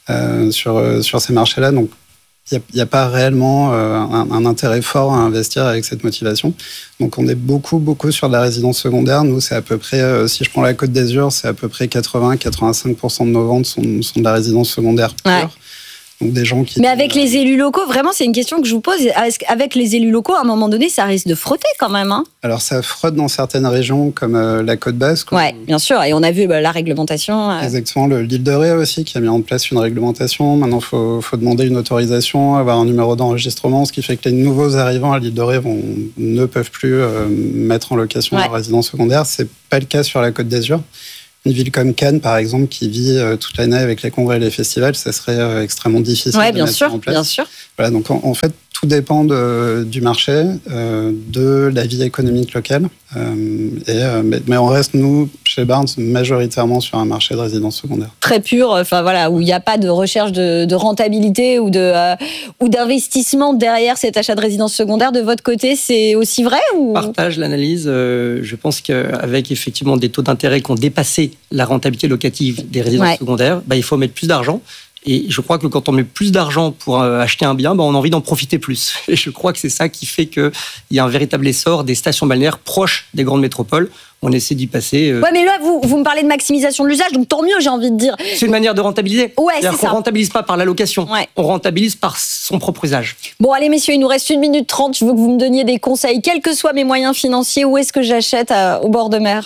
Sur ces marchés-là. Donc, il n'y a pas réellement un intérêt fort à investir avec cette motivation. Donc, on est beaucoup sur de la résidence secondaire. Nous, c'est à peu près, si je prends la Côte d'Azur, c'est à peu près 80-85% de nos ventes sont de la résidence secondaire pure. Donc des gens qui... Mais avec les élus locaux, vraiment, c'est une question que je vous pose. Avec les élus locaux, à un moment donné, ça risque de frotter quand même. Hein. Alors ça frotte dans certaines régions comme la Côte Basque. Ouais, bien sûr. Et on a vu la réglementation. Exactement. L'île de Ré aussi qui a mis en place une réglementation. Maintenant, il faut demander une autorisation, avoir un numéro d'enregistrement, ce qui fait que les nouveaux arrivants à l'île de Ré ne peuvent plus mettre en location leur résidence secondaire. C'est pas le cas sur la Côte d'Azur. Une ville comme Cannes, par exemple, qui vit toute l'année avec les congrès et les festivals, ça serait extrêmement difficile de mettre en place. Bien sûr. Voilà, donc en fait, tout dépend du marché, de la vie économique locale. Mais on reste, nous, chez Barnes, majoritairement sur un marché de résidence secondaire. Très pur, où il n'y a pas de recherche de rentabilité ou d'investissement derrière cet achat de résidence secondaire. De votre côté, c'est aussi vrai ou... Partage l'analyse. Je pense qu'avec effectivement des taux d'intérêt qui ont dépassé la rentabilité locative des résidences secondaires, il faut mettre plus d'argent. Et je crois que quand on met plus d'argent pour acheter un bien, on a envie d'en profiter plus. Et je crois que c'est ça qui fait qu'il y a un véritable essor des stations balnéaires proches des grandes métropoles. On essaie d'y passer. Ouais, mais là, vous me parlez de maximisation de l'usage, donc tant mieux, j'ai envie de dire. C'est une manière de rentabiliser. Ouais, c'est ça. On ne rentabilise pas par la location, on rentabilise par son propre usage. Bon, allez, messieurs, il nous reste 1 minute 30. Je veux que vous me donniez des conseils, quels que soient mes moyens financiers. Où est-ce que j'achète au bord de mer ?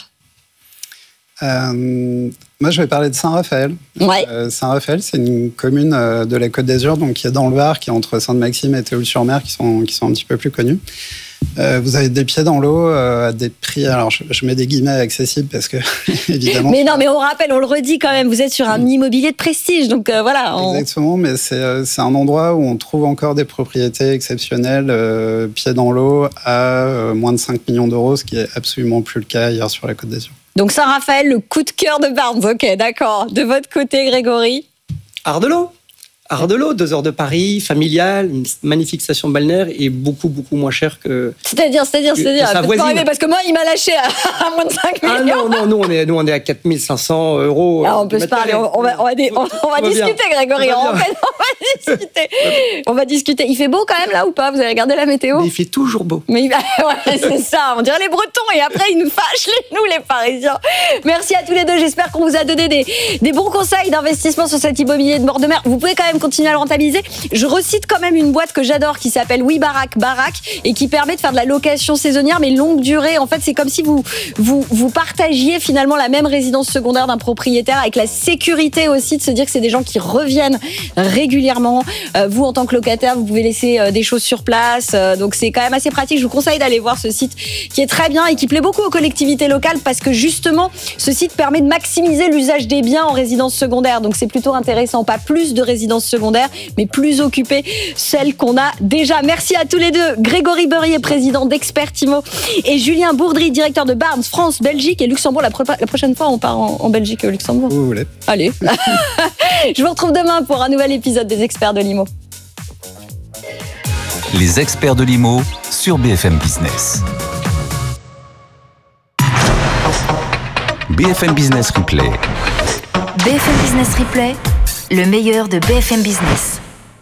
Moi, je vais parler de Saint-Raphaël. Saint-Raphaël, c'est une commune de la Côte d'Azur, donc qui est dans le Var, qui est entre Sainte-Maxime et Théoule-sur-Mer, qui sont un petit peu plus connus. Vous avez des pieds dans l'eau à des prix, alors je mets des guillemets accessibles parce que évidemment... Mais non, mais on rappelle, on le redit quand même, vous êtes sur un immobilier de prestige, donc voilà. Exactement, mais c'est un endroit où on trouve encore des propriétés exceptionnelles, pieds dans l'eau, à moins de 5 millions d'euros, ce qui est absolument plus le cas ailleurs sur la Côte d'Azur. Donc Saint-Raphaël, le coup de cœur de Barnes, ok, d'accord. De votre côté, Grégory ? Ardelot, 2 heures de Paris, familial, une magnifique station balnéaire et beaucoup moins cher que... C'est-à-dire, sa voisine. Parce que moi, il m'a lâché à moins de 5 millions. Non, nous on est à 4 500 euros. Ah, on peut se parler, on va discuter, Grégory, on va discuter. On va discuter. Il fait beau quand même là ou pas ? Vous avez regardé la météo ? Mais il fait toujours beau. Mais c'est ça, on dirait les Bretons et après ils nous fâchent, nous les Parisiens. Merci à tous les deux, j'espère qu'on vous a donné des bons conseils d'investissement sur cet immobilier de bord de mer. Vous pouvez quand même continuer à le rentabiliser. Je recite quand même une boîte que j'adore qui s'appelle Oui Barack et qui permet de faire de la location saisonnière mais longue durée. En fait, c'est comme si vous partagiez finalement la même résidence secondaire d'un propriétaire avec la sécurité aussi de se dire que c'est des gens qui reviennent régulièrement. Vous, en tant que locataire, vous pouvez laisser des choses sur place. Donc, c'est quand même assez pratique. Je vous conseille d'aller voir ce site qui est très bien et qui plaît beaucoup aux collectivités locales parce que justement, ce site permet de maximiser l'usage des biens en résidence secondaire. Donc, c'est plutôt intéressant. Pas plus de résidences secondaires, mais plus occupées, celles qu'on a déjà. Merci à tous les deux. Grégory Beurier, président d'Expert Immo, et Julien Bourdry, directeur de Barnes France, Belgique et Luxembourg. La prochaine fois, on part en Belgique et au Luxembourg. Vous voulez. Allez. Je vous retrouve demain pour un nouvel épisode des Experts de l'Immo. Les Experts de l'Immo sur BFM Business. BFM Business Replay. BFM Business Replay, le meilleur de BFM Business.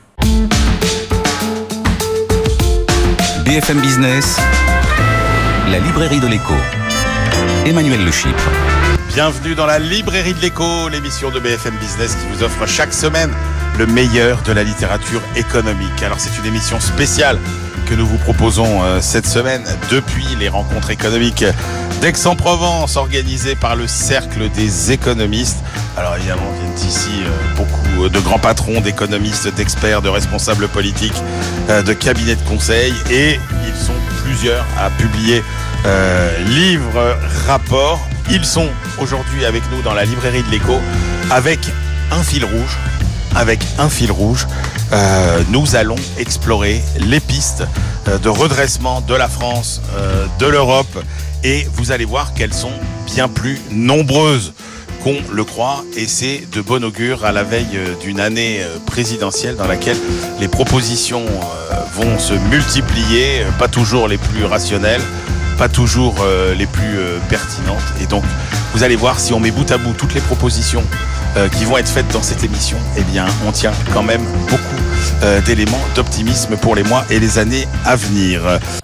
BFM Business, la librairie de l'écho. Emmanuel Le Chypre. Bienvenue dans la librairie de l'écho, l'émission de BFM Business qui vous offre chaque semaine le meilleur de la littérature économique. Alors c'est une émission spéciale que nous vous proposons cette semaine depuis les rencontres économiques d'Aix-en-Provence organisées par le Cercle des économistes. Alors évidemment, viennent ici beaucoup de grands patrons, d'économistes, d'experts, de responsables politiques, de cabinets de conseil et ils sont plusieurs à publier livres, rapports. Ils sont aujourd'hui avec nous dans la librairie de l'écho avec un fil rouge. Nous allons explorer les pistes de redressement de la France, de l'Europe et vous allez voir qu'elles sont bien plus nombreuses qu'on le croit et c'est de bon augure à la veille d'une année présidentielle dans laquelle les propositions vont se multiplier, pas toujours les plus rationnelles, pas toujours les plus pertinentes et donc vous allez voir si on met bout à bout toutes les propositions qui vont être faites dans cette émission, eh bien, on tient quand même beaucoup d'éléments d'optimisme pour les mois et les années à venir.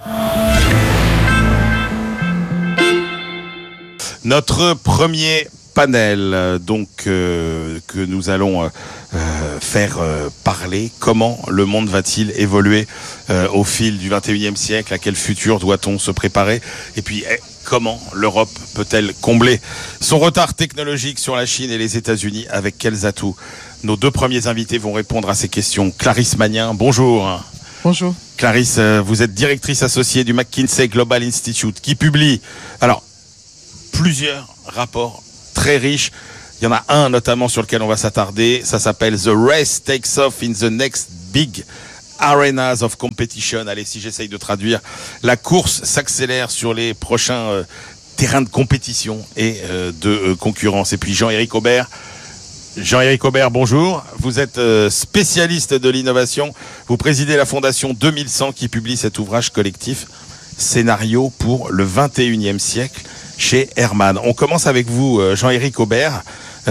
Notre premier panel que nous allons faire parler. Comment le monde va-t-il évoluer au fil du 21e siècle? À quel futur doit-on se préparer? Et puis, comment l'Europe peut-elle combler son retard technologique sur la Chine et les États-Unis? Avec quels atouts? Nos deux premiers invités vont répondre à ces questions. Clarisse Magnin, bonjour. Bonjour. Clarisse, vous êtes directrice associée du McKinsey Global Institute qui publie plusieurs rapports très riches. Il y en a un notamment sur lequel on va s'attarder. Ça s'appelle The Race Takes Off in the Next Big Arenas of Competition. Allez, si j'essaye de traduire, la course s'accélère sur les prochains terrains de compétition et de concurrence. Et puis Jean-Éric Aubert. Jean-Éric Aubert, bonjour. Vous êtes spécialiste de l'innovation. Vous présidez la fondation 2100 qui publie cet ouvrage collectif Scénario pour le 21e siècle chez Hermann. On commence avec vous, Jean-Éric Aubert.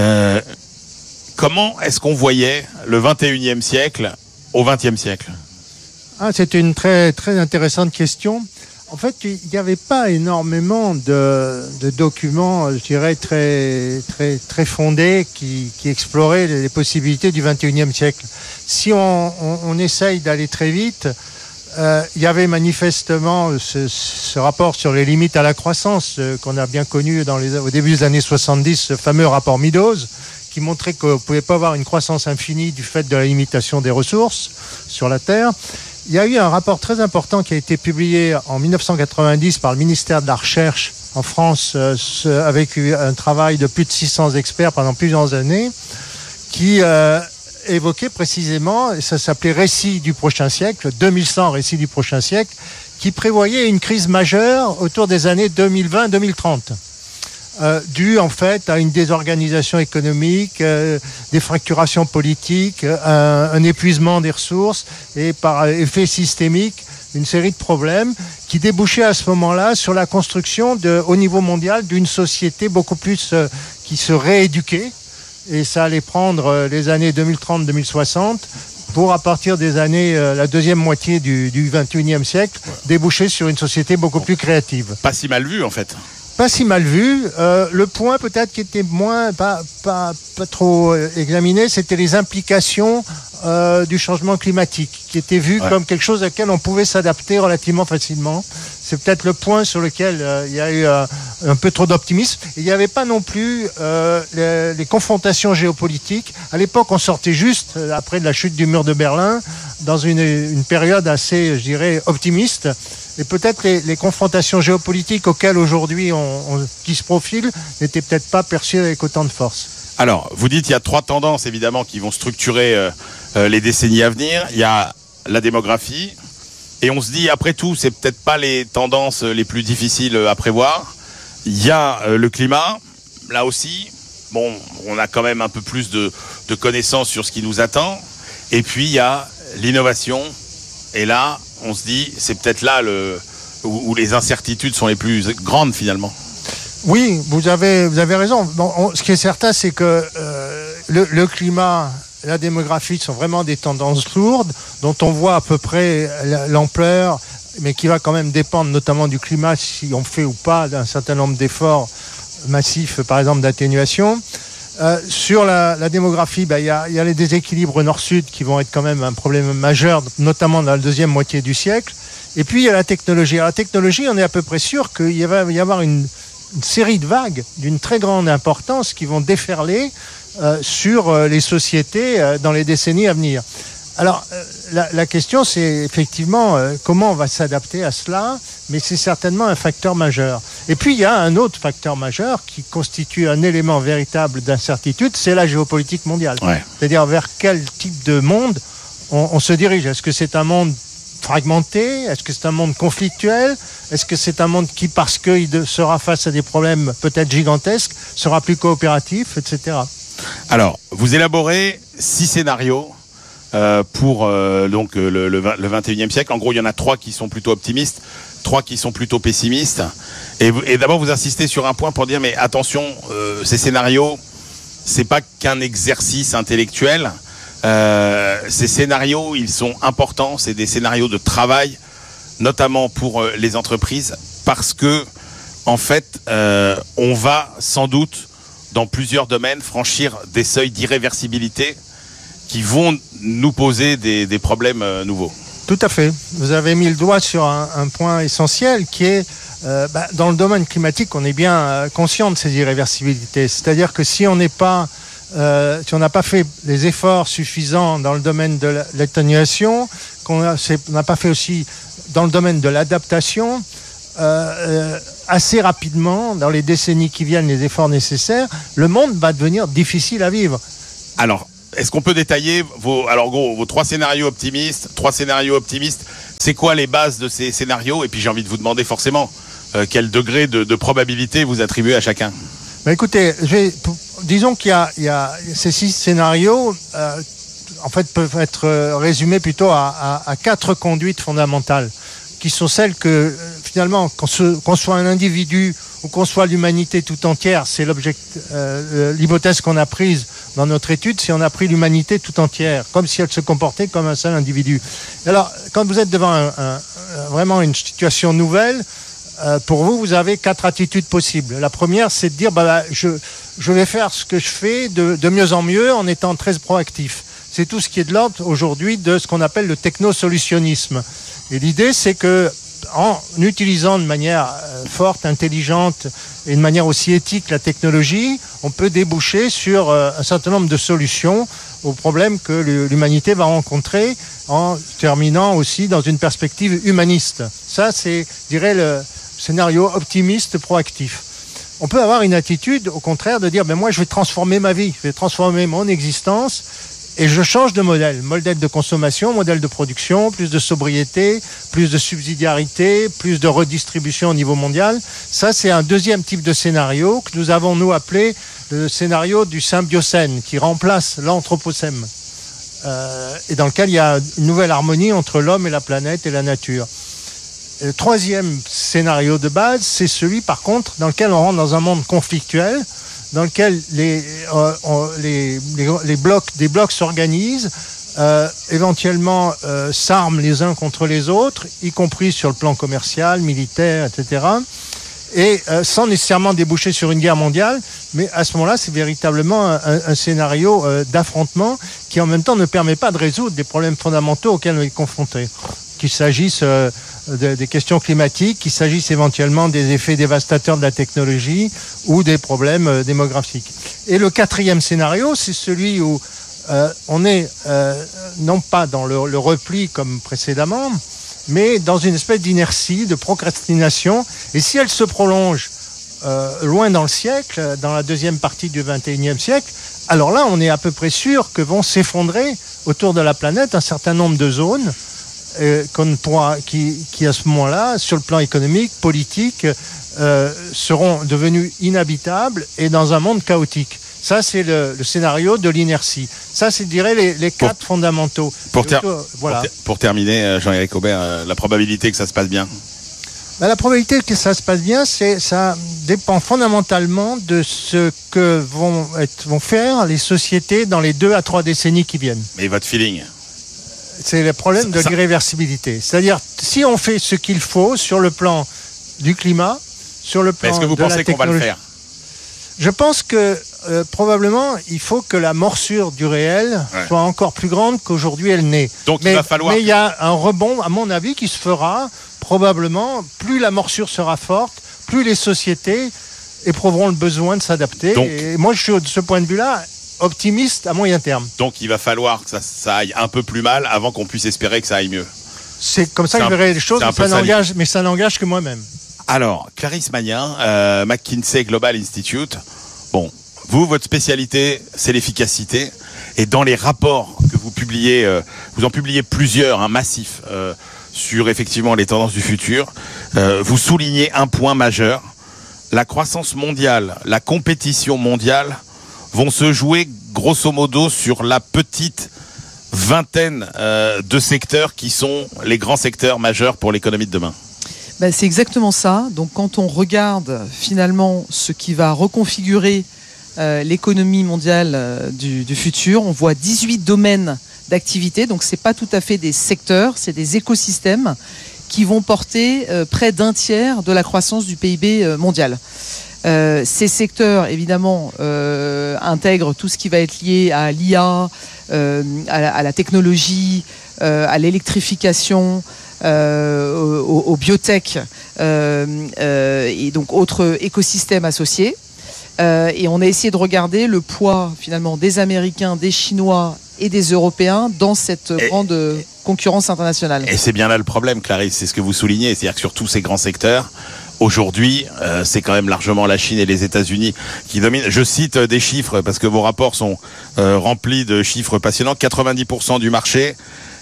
Comment est-ce qu'on voyait le 21e siècle au 20e siècle? C'est une très, très intéressante question. En fait, il n'y avait pas énormément de documents, je dirais, très, très, très fondés qui exploraient les possibilités du 21e siècle. Si on essaye d'aller très vite, il y avait manifestement ce rapport sur les limites à la croissance qu'on a bien connu au début des années 70, ce fameux rapport Meadows, qui montrait qu'on ne pouvait pas avoir une croissance infinie du fait de la limitation des ressources sur la Terre. Il y a eu un rapport très important qui a été publié en 1990 par le ministère de la Recherche en France, avec un travail de plus de 600 experts pendant plusieurs années, qui évoquait précisément, et ça s'appelait Récit du prochain siècle, 2100 Récit du prochain siècle, qui prévoyait une crise majeure autour des années 2020-2030. Dû en fait à une désorganisation économique, des fracturations politiques, un épuisement des ressources et par effet systémique, une série de problèmes qui débouchaient à ce moment-là sur la construction au niveau mondial d'une société beaucoup plus qui se rééduquait. Et ça allait prendre les années 2030-2060 pour, à partir des années, la deuxième moitié du 21e siècle, déboucher sur une société beaucoup plus créative. Pas si mal vu en fait. Pas si mal vu. Le point peut-être qui était pas trop examiné, c'était les implications du changement climatique, qui était vu comme quelque chose auquel on pouvait s'adapter relativement facilement. C'est peut-être le point sur lequel il y a eu un peu trop d'optimisme. Et il n'y avait pas non plus les confrontations géopolitiques. À l'époque, on sortait juste, après la chute du mur de Berlin, dans une période assez, je dirais, optimiste. Et peut-être les confrontations géopolitiques auxquelles aujourd'hui qui se profilent n'étaient peut-être pas perçues avec autant de force. Alors, vous dites qu'il y a trois tendances évidemment qui vont structurer les décennies à venir. Il y a la démographie, et on se dit après tout, c'est peut-être pas les tendances les plus difficiles à prévoir. Il y a le climat, là aussi. Bon, on a quand même un peu plus de connaissances sur ce qui nous attend. Et puis il y a l'innovation, et là, on se dit, c'est peut-être là où les incertitudes sont les plus grandes finalement. Oui, vous avez raison. Bon, ce qui est certain, c'est que le climat, la démographie sont vraiment des tendances lourdes dont on voit à peu près l'ampleur, mais qui va quand même dépendre notamment du climat, si on fait ou pas d'un certain nombre d'efforts massifs, par exemple d'atténuation. Sur la démographie, il y a les déséquilibres nord-sud qui vont être quand même un problème majeur, notamment dans la deuxième moitié du siècle. Et puis il y a la technologie. Alors, la technologie, on est à peu près sûr qu'il va y avoir une série de vagues d'une très grande importance qui vont déferler sur les sociétés dans les décennies à venir. Alors, la question, c'est effectivement comment on va s'adapter à cela, mais c'est certainement un facteur majeur. Et puis, il y a un autre facteur majeur qui constitue un élément véritable d'incertitude, c'est la géopolitique mondiale. Ouais. C'est-à-dire vers quel type de monde on se dirige. Est-ce que c'est un monde fragmenté? Est-ce que c'est un monde conflictuel? Est-ce que c'est un monde qui, parce qu'il sera face à des problèmes peut-être gigantesques, sera plus coopératif, etc. Alors, vous élaborez 6 scénarios pour donc le 21e siècle. En gros, il y en a 3 qui sont plutôt optimistes, 3 qui sont plutôt pessimistes. Et d'abord, vous insistez sur un point pour dire, mais attention, ces scénarios, c'est pas qu'un exercice intellectuel. Ces scénarios, ils sont importants. C'est des scénarios de travail, notamment pour les entreprises, parce que, en fait, on va sans doute dans plusieurs domaines, franchir des seuils d'irréversibilité qui vont nous poser des problèmes nouveaux. Tout à fait. Vous avez mis le doigt sur un point essentiel qui est, dans le domaine climatique, on est bien conscient de ces irréversibilités. C'est-à-dire que si on n'a pas fait les efforts suffisants dans le domaine de l'atténuation, qu'on n'a pas fait aussi dans le domaine de l'adaptation, assez rapidement, dans les décennies qui viennent, les efforts nécessaires, le monde va devenir difficile à vivre. Alors, est-ce qu'on peut détailler vos 3 scénarios optimistes, c'est quoi les bases de ces scénarios? Et puis j'ai envie de vous demander forcément quel degré de probabilité vous attribuez à chacun. Écoutez, disons qu'il y a ces 6 scénarios, en fait, peuvent être résumés plutôt à 4 conduites fondamentales, qui sont celles que, finalement, qu'on soit un individu ou qu'on soit l'humanité tout entière, c'est l'hypothèse qu'on a prise dans notre étude, c'est on a pris l'humanité tout entière, comme si elle se comportait comme un seul individu. Alors, quand vous êtes devant vraiment une situation nouvelle, pour vous avez 4 attitudes possibles. La première, c'est de dire, je vais faire ce que je fais de mieux en mieux en étant très proactif. C'est tout ce qui est de l'ordre aujourd'hui de ce qu'on appelle le technosolutionnisme. Et l'idée, c'est que en utilisant de manière forte, intelligente et de manière aussi éthique la technologie, on peut déboucher sur un certain nombre de solutions aux problèmes que l'humanité va rencontrer, en terminant aussi dans une perspective humaniste. Ça, c'est, je dirais, le scénario optimiste proactif. On peut avoir une attitude, au contraire, de dire moi, je vais transformer ma vie, je vais transformer mon existence. Et je change de modèle de consommation, modèle de production, plus de sobriété, plus de subsidiarité, plus de redistribution au niveau mondial. Ça, c'est un deuxième type de scénario que nous avons, nous, appelé le scénario du symbiocène, qui remplace l'anthropocène, et dans lequel il y a une nouvelle harmonie entre l'homme et la planète et la nature. Et le troisième scénario de base, c'est celui, par contre, dans lequel on rentre dans un monde conflictuel, dans lequel des blocs s'organisent, éventuellement s'arment les uns contre les autres, y compris sur le plan commercial, militaire, etc. Et sans nécessairement déboucher sur une guerre mondiale, mais à ce moment-là, c'est véritablement un scénario d'affrontement qui en même temps ne permet pas de résoudre des problèmes fondamentaux auxquels on est confronté. Qu'il s'agisse des questions climatiques, qu'il s'agisse éventuellement des effets dévastateurs de la technologie ou des problèmes démographiques. Et le quatrième scénario, c'est celui où on est non pas dans le repli comme précédemment, mais dans une espèce d'inertie, de procrastination. Et si elle se prolonge loin dans le siècle, dans la deuxième partie du XXIe siècle, alors là, on est à peu près sûr que vont s'effondrer autour de la planète un certain nombre de zones qui à ce moment-là, sur le plan économique, politique, seront devenues inhabitables et dans un monde chaotique. Ça, c'est le scénario de l'inertie. Ça, c'est, je dirais, les 4 fondamentaux. Pour terminer, Jean-Éric Aubert, la probabilité que ça se passe bien. La probabilité que ça se passe bien, ça dépend fondamentalement de ce que vont faire les sociétés dans les 2 à 3 décennies qui viennent. Mais votre feeling ? C'est le problème de l'irréversibilité. C'est-à-dire, si on fait ce qu'il faut sur le plan du climat, sur le plan de la technologie... Est-ce que vous pensez qu'on va le faire ? Je pense que probablement, il faut que la morsure du réel soit encore plus grande qu'aujourd'hui elle n'est. Donc il va falloir... Mais il y a un rebond, à mon avis, qui se fera probablement. Plus la morsure sera forte, plus les sociétés éprouveront le besoin de s'adapter. Donc... Et moi, je suis de ce point de vue-là optimiste à moyen terme. Donc il va falloir que ça aille un peu plus mal avant qu'on puisse espérer que ça aille mieux. C'est comme ça que je verrai les choses, mais ça n'engage que moi-même. Alors, Clarisse Magnin, McKinsey Global Institute. Bon, vous, votre spécialité, c'est l'efficacité. Et dans les rapports que vous publiez, vous en publiez plusieurs, massifs, sur effectivement les tendances du futur. Vous soulignez un point majeur. La croissance mondiale, la compétition mondiale vont se jouer grosso modo sur la petite vingtaine de secteurs qui sont les grands secteurs majeurs pour l'économie de demain. C'est exactement ça. Donc quand on regarde finalement ce qui va reconfigurer l'économie mondiale du futur, on voit 18 domaines d'activité. Donc c'est pas tout à fait des secteurs, c'est des écosystèmes qui vont porter près d'un tiers de la croissance du PIB mondial. Ces secteurs, évidemment, intègrent tout ce qui va être lié à l'IA, à la technologie, à l'électrification, aux biotech et donc autres écosystèmes associés. Et on a essayé de regarder le poids finalement des Américains, des Chinois et des Européens dans cette grande concurrence internationale. Et c'est bien là le problème, Clarisse, c'est ce que vous soulignez, c'est-à-dire que sur tous ces grands secteurs, aujourd'hui, c'est quand même largement la Chine et les États-Unis qui dominent. Je cite des chiffres parce que vos rapports sont remplis de chiffres passionnants. 90% du marché,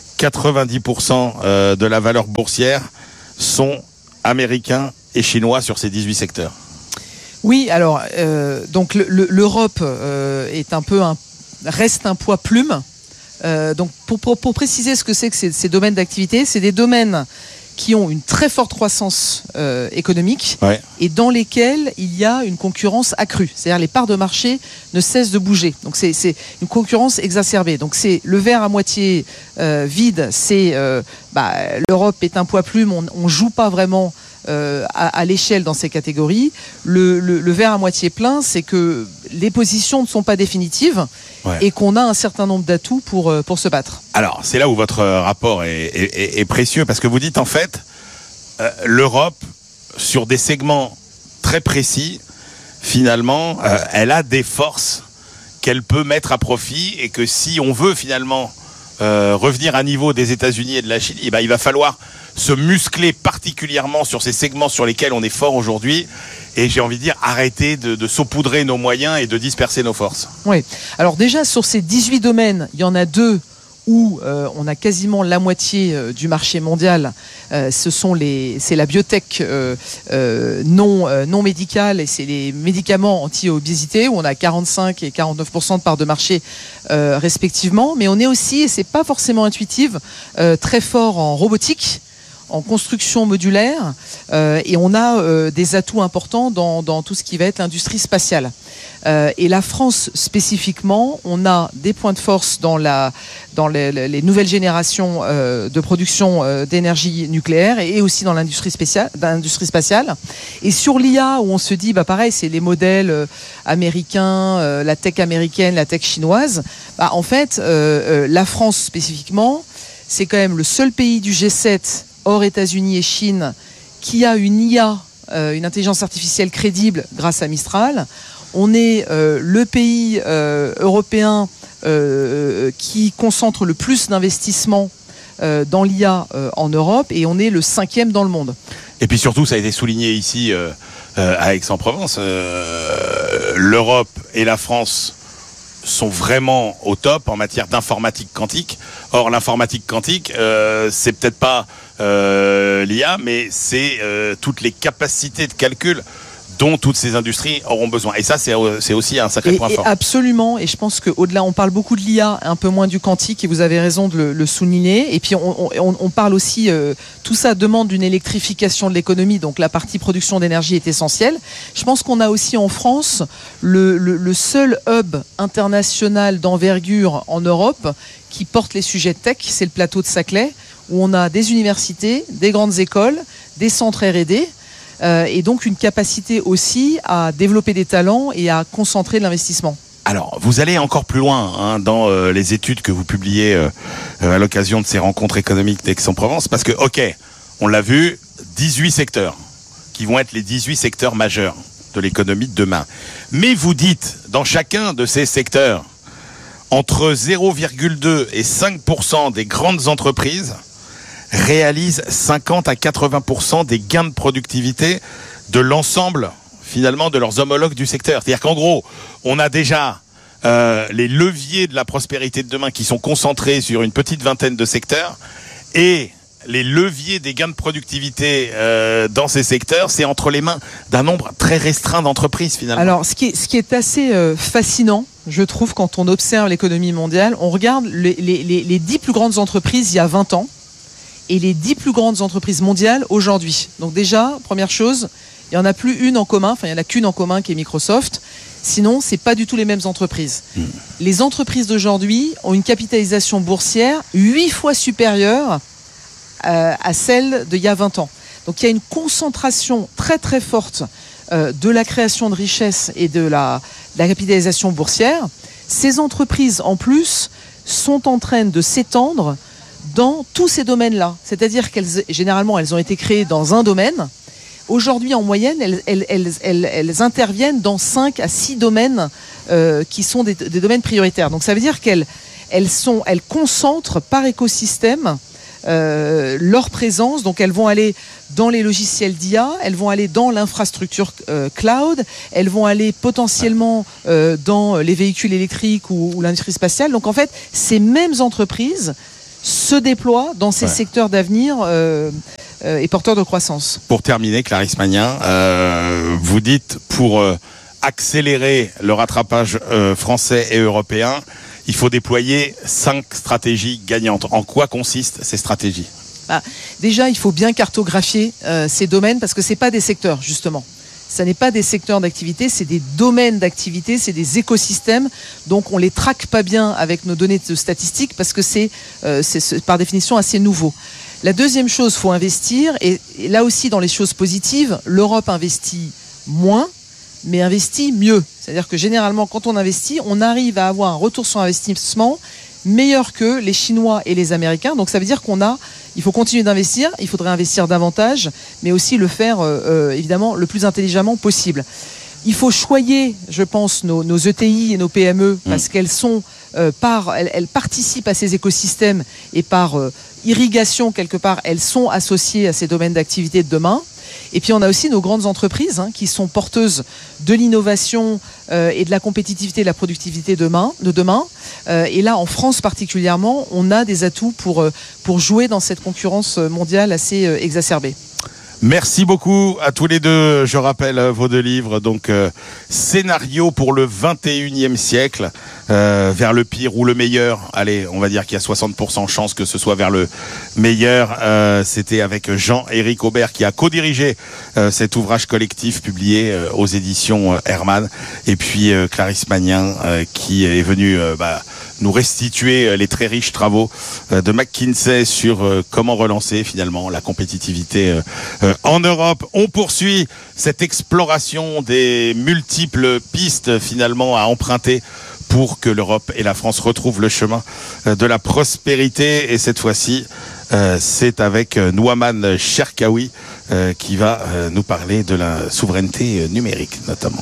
90% de la valeur boursière sont américains et chinois sur ces 18 secteurs. Oui, alors donc l'Europe est un peu reste un poids plume. Donc pour préciser ce que c'est que ces domaines d'activité, c'est des domaines qui ont une très forte croissance économique et dans lesquels il y a une concurrence accrue. C'est-à-dire les parts de marché ne cessent de bouger. Donc c'est une concurrence exacerbée. Donc c'est le verre à moitié vide. C'est l'Europe est un poids plume. On joue pas vraiment à l'échelle dans ces catégories. Le verre à moitié plein, c'est que les positions ne sont pas définitives et qu'on a un certain nombre d'atouts pour se battre. Alors, c'est là où votre rapport est précieux, parce que vous dites en fait, l'Europe, sur des segments très précis, finalement, elle a des forces qu'elle peut mettre à profit et que si on veut finalement revenir à niveau des États-Unis et de la Chine, il va falloir se muscler particulièrement sur ces segments sur lesquels on est fort aujourd'hui et j'ai envie de dire arrêter de saupoudrer nos moyens et de disperser nos forces. Oui, alors déjà sur ces 18 domaines, il y en a 2 où on a quasiment la moitié du marché mondial. C'est la biotech non médicale et c'est les médicaments anti-obésité où on a 45 et 49% de part de marché respectivement. Mais on est aussi, et c'est pas forcément intuitif, très fort en robotique, en construction modulaire et on a des atouts importants dans tout ce qui va être l'industrie spatiale. Et la France spécifiquement, on a des points de force dans les nouvelles générations de production d'énergie nucléaire et aussi dans l'industrie spatiale. Et sur l'IA, où on se dit, pareil, c'est les modèles américains, la tech américaine, la tech chinoise. En fait, la France spécifiquement, c'est quand même le seul pays du G7 hors États-Unis et Chine qui a une IA, une intelligence artificielle crédible grâce à Mistral. On est le pays européen qui concentre le plus d'investissements dans l'IA en Europe et on est le 5e dans le monde. Et puis surtout, ça a été souligné ici à Aix-en-Provence, l'Europe et la France sont vraiment au top en matière d'informatique quantique. Or, l'informatique quantique, c'est peut-être pas l'IA, mais c'est toutes les capacités de calcul dont toutes ces industries auront besoin. Et ça, c'est aussi un sacré point fort. Absolument. Et je pense qu'au-delà, on parle beaucoup de l'IA, un peu moins du quantique, et vous avez raison de le souligner. Et puis, on parle aussi, tout ça demande une électrification de l'économie, donc la partie production d'énergie est essentielle. Je pense qu'on a aussi en France le seul hub international d'envergure en Europe qui porte les sujets de tech, c'est le plateau de Saclay, où on a des universités, des grandes écoles, des centres R&D, et donc une capacité aussi à développer des talents et à concentrer de l'investissement. Alors, vous allez encore plus loin dans les études que vous publiez à l'occasion de ces rencontres économiques d'Aix-en-Provence, parce que, on l'a vu, 18 secteurs qui vont être les 18 secteurs majeurs de l'économie de demain. Mais vous dites, dans chacun de ces secteurs, entre 0,2 et 5% des grandes entreprises réalisent 50 à 80% des gains de productivité de l'ensemble, finalement, de leurs homologues du secteur. C'est-à-dire qu'en gros, on a déjà les leviers de la prospérité de demain qui sont concentrés sur une petite vingtaine de secteurs et les leviers des gains de productivité dans ces secteurs, c'est entre les mains d'un nombre très restreint d'entreprises, finalement. Alors, ce qui est assez fascinant, je trouve, quand on observe l'économie mondiale, on regarde les 10 plus grandes entreprises il y a 20 ans et les 10 plus grandes entreprises mondiales aujourd'hui. Donc déjà, première chose, il n'y en a plus une en commun, il n'y en a qu'une en commun qui est Microsoft. Sinon, ce n'est pas du tout les mêmes entreprises. Les entreprises d'aujourd'hui ont une capitalisation boursière 8 fois supérieure à celle d'il y a 20 ans. Donc il y a une concentration très très forte de la création de richesses et de la capitalisation boursière, ces entreprises, en plus, sont en train de s'étendre dans tous ces domaines-là. C'est-à-dire généralement, elles ont été créées dans un domaine. Aujourd'hui, en moyenne, elles interviennent dans 5 à 6 domaines qui sont des domaines prioritaires. Donc ça veut dire qu'elles concentrent par écosystème leur présence. Donc elles vont aller dans les logiciels d'IA, elles vont aller dans l'infrastructure cloud, elles vont aller potentiellement dans les véhicules électriques ou l'industrie spatiale. Donc en fait, ces mêmes entreprises se déploient dans ces secteurs d'avenir et porteurs de croissance. Pour terminer, Clarisse Magnin, vous dites pour accélérer le rattrapage français et européen, il faut déployer 5 stratégies gagnantes. En quoi consistent ces stratégies ? Déjà, il faut bien cartographier ces domaines parce que ce n'est pas des secteurs, justement. Ce n'est pas des secteurs d'activité, c'est des domaines d'activité, c'est des écosystèmes. Donc, on ne les traque pas bien avec nos données de statistiques parce que c'est par définition assez nouveau. La deuxième chose, il faut investir. Et là aussi, dans les choses positives, l'Europe investit moins, mais investit mieux. C'est-à-dire que généralement, quand on investit, on arrive à avoir un retour sur investissement meilleur que les Chinois et les Américains. Donc ça veut dire il faut continuer d'investir, il faudrait investir davantage, mais aussi le faire évidemment le plus intelligemment possible. Il faut choyer, je pense, nos ETI et nos PME parce qu'elles sont elles participent à ces écosystèmes et par irrigation quelque part, elles sont associées à ces domaines d'activité de demain. Et puis on a aussi nos grandes entreprises qui sont porteuses de l'innovation et de la compétitivité et de la productivité de demain. Et là, en France particulièrement, on a des atouts pour jouer dans cette concurrence mondiale assez exacerbée. Merci beaucoup à tous les deux. Je rappelle vos 2 livres. Donc, Scénario pour le 21e siècle, vers le pire ou le meilleur. Allez, on va dire qu'il y a 60% chance que ce soit vers le meilleur. C'était avec Jean-Éric Aubert qui a co-dirigé cet ouvrage collectif publié aux éditions Hermann. Et puis Clarisse Magnin qui est venue nous restituer les très riches travaux de McKinsey sur comment relancer finalement la compétitivité en Europe. On poursuit cette exploration des multiples pistes finalement à emprunter pour que l'Europe et la France retrouvent le chemin de la prospérité. Et cette fois-ci, c'est avec Nouman Cherkaoui qui va nous parler de la souveraineté numérique notamment.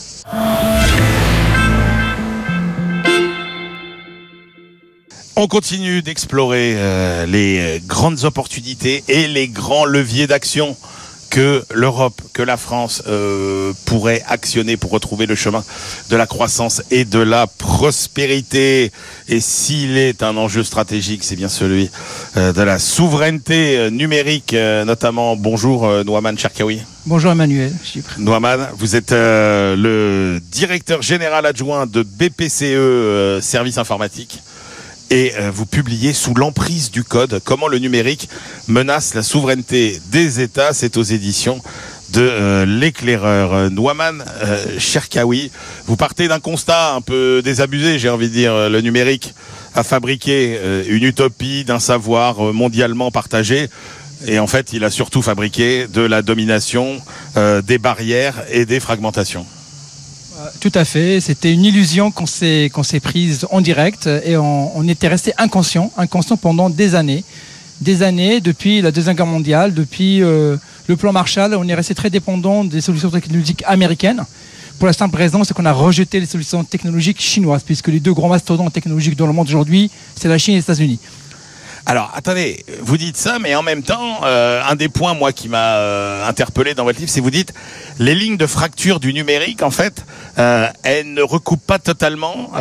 On continue d'explorer les grandes opportunités et les grands leviers d'action que l'Europe, que la France pourrait actionner pour retrouver le chemin de la croissance et de la prospérité. Et s'il est un enjeu stratégique, c'est bien celui de la souveraineté numérique notamment. Bonjour Nouman Cherkaoui. Bonjour Emmanuel. Nouman, vous êtes le directeur général adjoint de BPCE Services Informatiques. Et vous publiez Sous l'emprise du code, comment le numérique menace la souveraineté des États. C'est aux éditions de l'éclaireur. Nouman Cherkaoui, vous partez d'un constat un peu désabusé, j'ai envie de dire. Le numérique a fabriqué une utopie d'un savoir mondialement partagé. Et en fait, il a surtout fabriqué de la domination, des barrières et des fragmentations. Tout à fait, c'était une illusion qu'on s'est prise en direct et on était resté inconscient pendant des années, depuis la Deuxième Guerre mondiale, depuis le plan Marshall, on est resté très dépendant des solutions technologiques américaines. Pour la simple raison, c'est qu'on a rejeté les solutions technologiques chinoises, puisque les 2 grands mastodontes technologiques dans le monde aujourd'hui, c'est la Chine et les États-Unis. Alors, attendez, vous dites ça, mais en même temps, un des points, moi, qui m'a interpellé dans votre livre, c'est vous dites, les lignes de fracture du numérique, en fait, elles ne recoupent pas totalement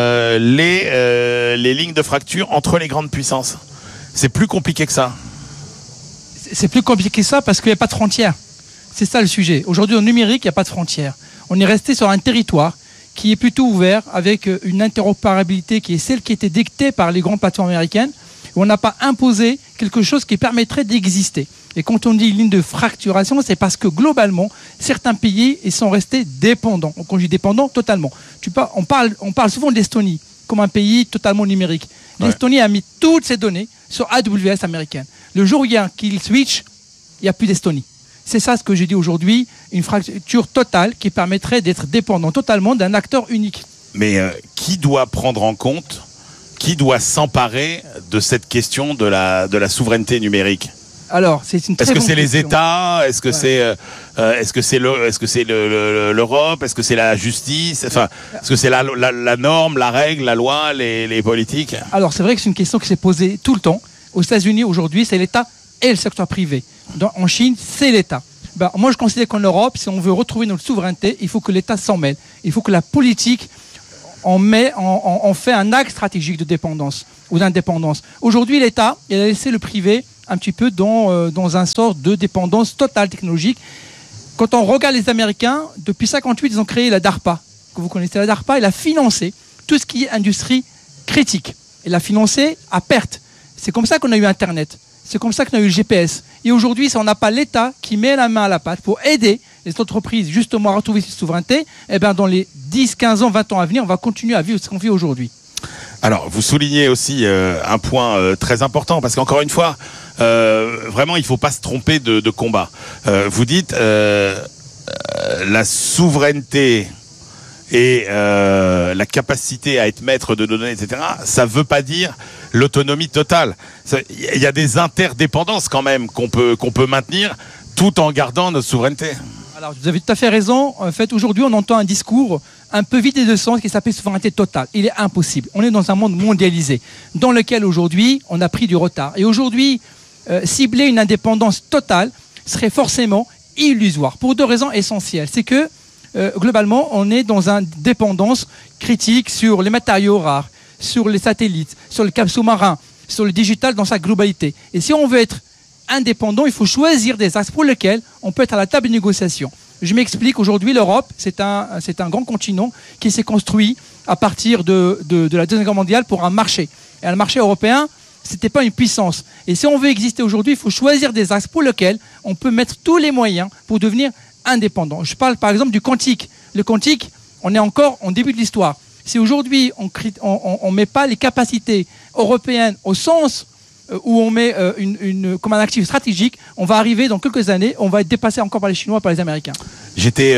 les lignes de fracture entre les grandes puissances. C'est plus compliqué que ça. C'est plus compliqué que ça parce qu'il n'y a pas de frontières. C'est ça le sujet. Aujourd'hui, au numérique, il n'y a pas de frontières. On est resté sur un territoire qui est plutôt ouvert, avec une interopérabilité qui est celle qui était dictée par les grandes plateformes américaines, où on n'a pas imposé quelque chose qui permettrait d'exister. Et quand on dit ligne de fracturation, c'est parce que globalement, certains pays ils sont restés dépendants. Quand je dis dépendants, totalement. On parle souvent de l'Estonie comme un pays totalement numérique. Ouais. L'Estonie a mis toutes ses données sur AWS américaine. Le jour où il y a un kill switch, il n'y a plus d'Estonie. C'est ça ce que j'ai dit aujourd'hui, une fracture totale qui permettrait d'être dépendant totalement d'un acteur unique. Mais qui doit prendre en compte, qui doit s'emparer de cette question de la souveraineté numérique ? Alors, c'est une très bonne question. Est-ce que c'est les États ? Est-ce que c'est l'Europe ? Est-ce que c'est la justice ? Enfin, est-ce que c'est la norme, la règle, la loi, les politiques ? Alors, c'est vrai que c'est une question qui s'est posée tout le temps. Aux États-Unis, aujourd'hui, c'est l'État et le secteur privé. En Chine, c'est l'État. Moi, je considère qu'en Europe, si on veut retrouver notre souveraineté, il faut que l'État s'en mêle. Il faut que la politique en fait un axe stratégique de dépendance ou d'indépendance. Aujourd'hui, l'État, il a laissé le privé un petit peu dans un sort de dépendance totale technologique. Quand on regarde les Américains, depuis 1958, ils ont créé la DARPA. Que vous connaissez la DARPA, elle a financé tout ce qui est industrie critique. Elle l'a financé à perte. C'est comme ça qu'on a eu Internet. C'est comme ça qu'on a eu le GPS. Et aujourd'hui, si on n'a pas l'État qui met la main à la pâte pour aider les entreprises justement à retrouver cette souveraineté, eh bien dans les 10, 15 ans, 20 ans à venir, on va continuer à vivre ce qu'on vit aujourd'hui. Alors, vous soulignez aussi un point très important, parce qu'encore une fois, vraiment, il ne faut pas se tromper de combat. Vous dites la souveraineté et la capacité à être maître de données, etc., ça ne veut pas dire l'autonomie totale. Il y a des interdépendances quand même qu'on peut maintenir tout en gardant notre souveraineté. Alors, vous avez tout à fait raison. En fait, aujourd'hui, on entend un discours un peu vidé de sens qui s'appelle souveraineté totale. Il est impossible. On est dans un monde mondialisé dans lequel aujourd'hui, on a pris du retard. Et aujourd'hui, cibler une indépendance totale serait forcément illusoire pour deux raisons essentielles. C'est que, globalement, on est dans une dépendance critique sur les matériaux rares, sur les satellites, sur le câble sous-marin, sur le digital dans sa globalité. Et si on veut être indépendant, il faut choisir des axes pour lesquels on peut être à la table de négociation. Je m'explique, aujourd'hui l'Europe, c'est un grand continent qui s'est construit à partir de la Deuxième Guerre mondiale pour un marché. Et un marché européen, c'était pas une puissance. Et si on veut exister aujourd'hui, il faut choisir des axes pour lesquels on peut mettre tous les moyens pour devenir indépendant. Je parle par exemple du quantique. Le quantique, on est encore en début de l'histoire. Si aujourd'hui on met pas les capacités européennes au sens où on met comme un actif stratégique, on va arriver dans quelques années, on va être dépassé encore par les Chinois, par les Américains. J'étais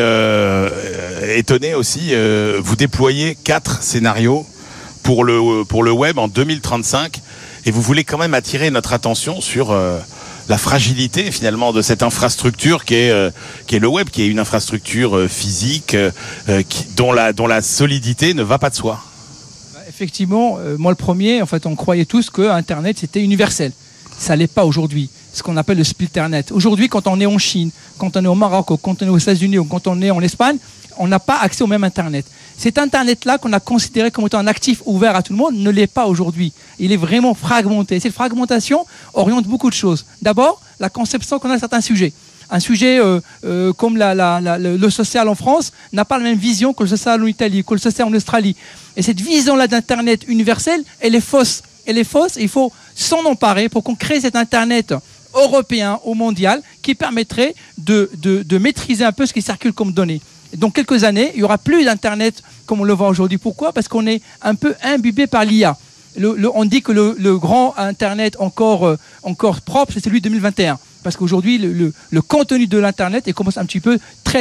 étonné aussi, vous déployez 4 scénarios pour le web en 2035, et vous voulez quand même attirer notre attention sur la fragilité finalement de cette infrastructure qui est le web, qui est une infrastructure physique dont la solidité ne va pas de soi. Effectivement, moi le premier, en fait, on croyait tous que Internet c'était universel. Ça l'est pas aujourd'hui. Ce qu'on appelle le splitternet. Aujourd'hui, quand on est en Chine, quand on est au Maroc, ou quand on est aux États-Unis, ou quand on est en Espagne, on n'a pas accès au même Internet. Cet Internet-là qu'on a considéré comme étant un actif ouvert à tout le monde ne l'est pas aujourd'hui. Il est vraiment fragmenté. Cette fragmentation oriente beaucoup de choses. D'abord, la conception qu'on a de certains sujets. Un sujet comme le social en France n'a pas la même vision que le social en Italie, que le social en Australie. Et cette vision-là d'Internet universel, elle est fausse. Elle est fausse et il faut s'en emparer pour qu'on crée cet Internet européen ou mondial qui permettrait de maîtriser un peu ce qui circule comme données. Et dans quelques années, il n'y aura plus d'Internet comme on le voit aujourd'hui. Pourquoi ? Parce qu'on est un peu imbibé par l'IA. On dit que le grand Internet encore propre, c'est celui de 2021. Parce qu'aujourd'hui, le contenu de l'Internet commence un petit peu très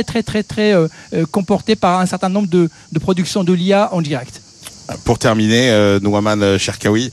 comporté par un certain nombre de productions de l'IA en direct. Pour terminer, Nouman Cherkaoui,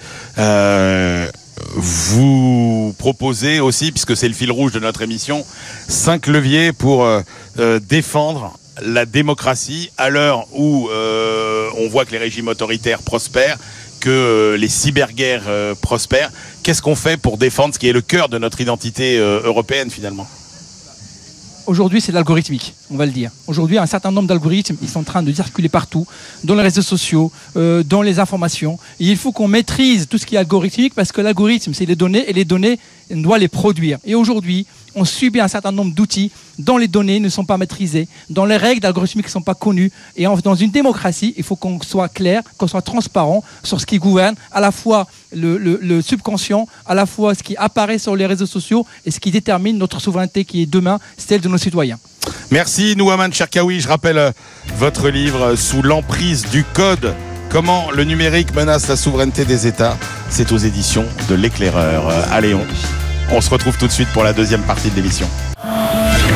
vous proposez aussi, puisque c'est le fil rouge de notre émission, 5 leviers pour défendre la démocratie à l'heure où on voit que les régimes autoritaires prospèrent, que les cyberguerres prospèrent. Qu'est-ce qu'on fait pour défendre ce qui est le cœur de notre identité européenne finalement ? Aujourd'hui, c'est l'algorithmique, on va le dire. Aujourd'hui, un certain nombre d'algorithmes, ils sont en train de circuler partout, dans les réseaux sociaux, dans les informations. Et il faut qu'on maîtrise tout ce qui est algorithmique parce que l'algorithme, c'est les données et les données, on doit les produire. Et aujourd'hui, on subit un certain nombre d'outils dont les données ne sont pas maîtrisées, dont les règles algorithmiques ne sont pas connues. Et dans une démocratie, il faut qu'on soit clair, qu'on soit transparent sur ce qui gouverne, à la fois le subconscient, à la fois ce qui apparaît sur les réseaux sociaux et ce qui détermine notre souveraineté qui est demain, celle de nos citoyens. Merci Nouman Cherkaoui. Je rappelle votre livre « Sous l'emprise du code ». Comment le numérique menace la souveraineté des États. C'est aux éditions de l'Éclaireur. Allez, on se retrouve tout de suite pour la deuxième partie de l'émission.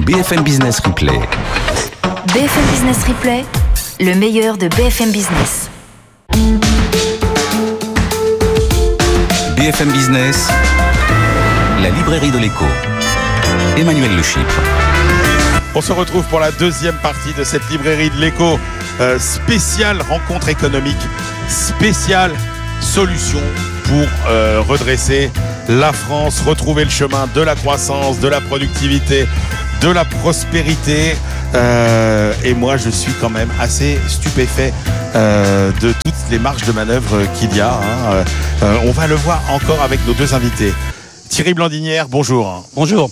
BFM Business Replay. BFM Business Replay, le meilleur de BFM Business. BFM Business, la librairie de l'écho. Emmanuel Le Chypre. On se retrouve pour la deuxième partie de cette librairie de l'écho, spéciale rencontre économique, spéciale solution pour redresser la France, retrouver le chemin de la croissance, de la productivité, de la prospérité. Et moi, je suis quand même assez stupéfait de toutes les marges de manœuvre qu'il y a. On va le voir encore avec nos deux invités. Thierry Blandinière, bonjour. Bonjour.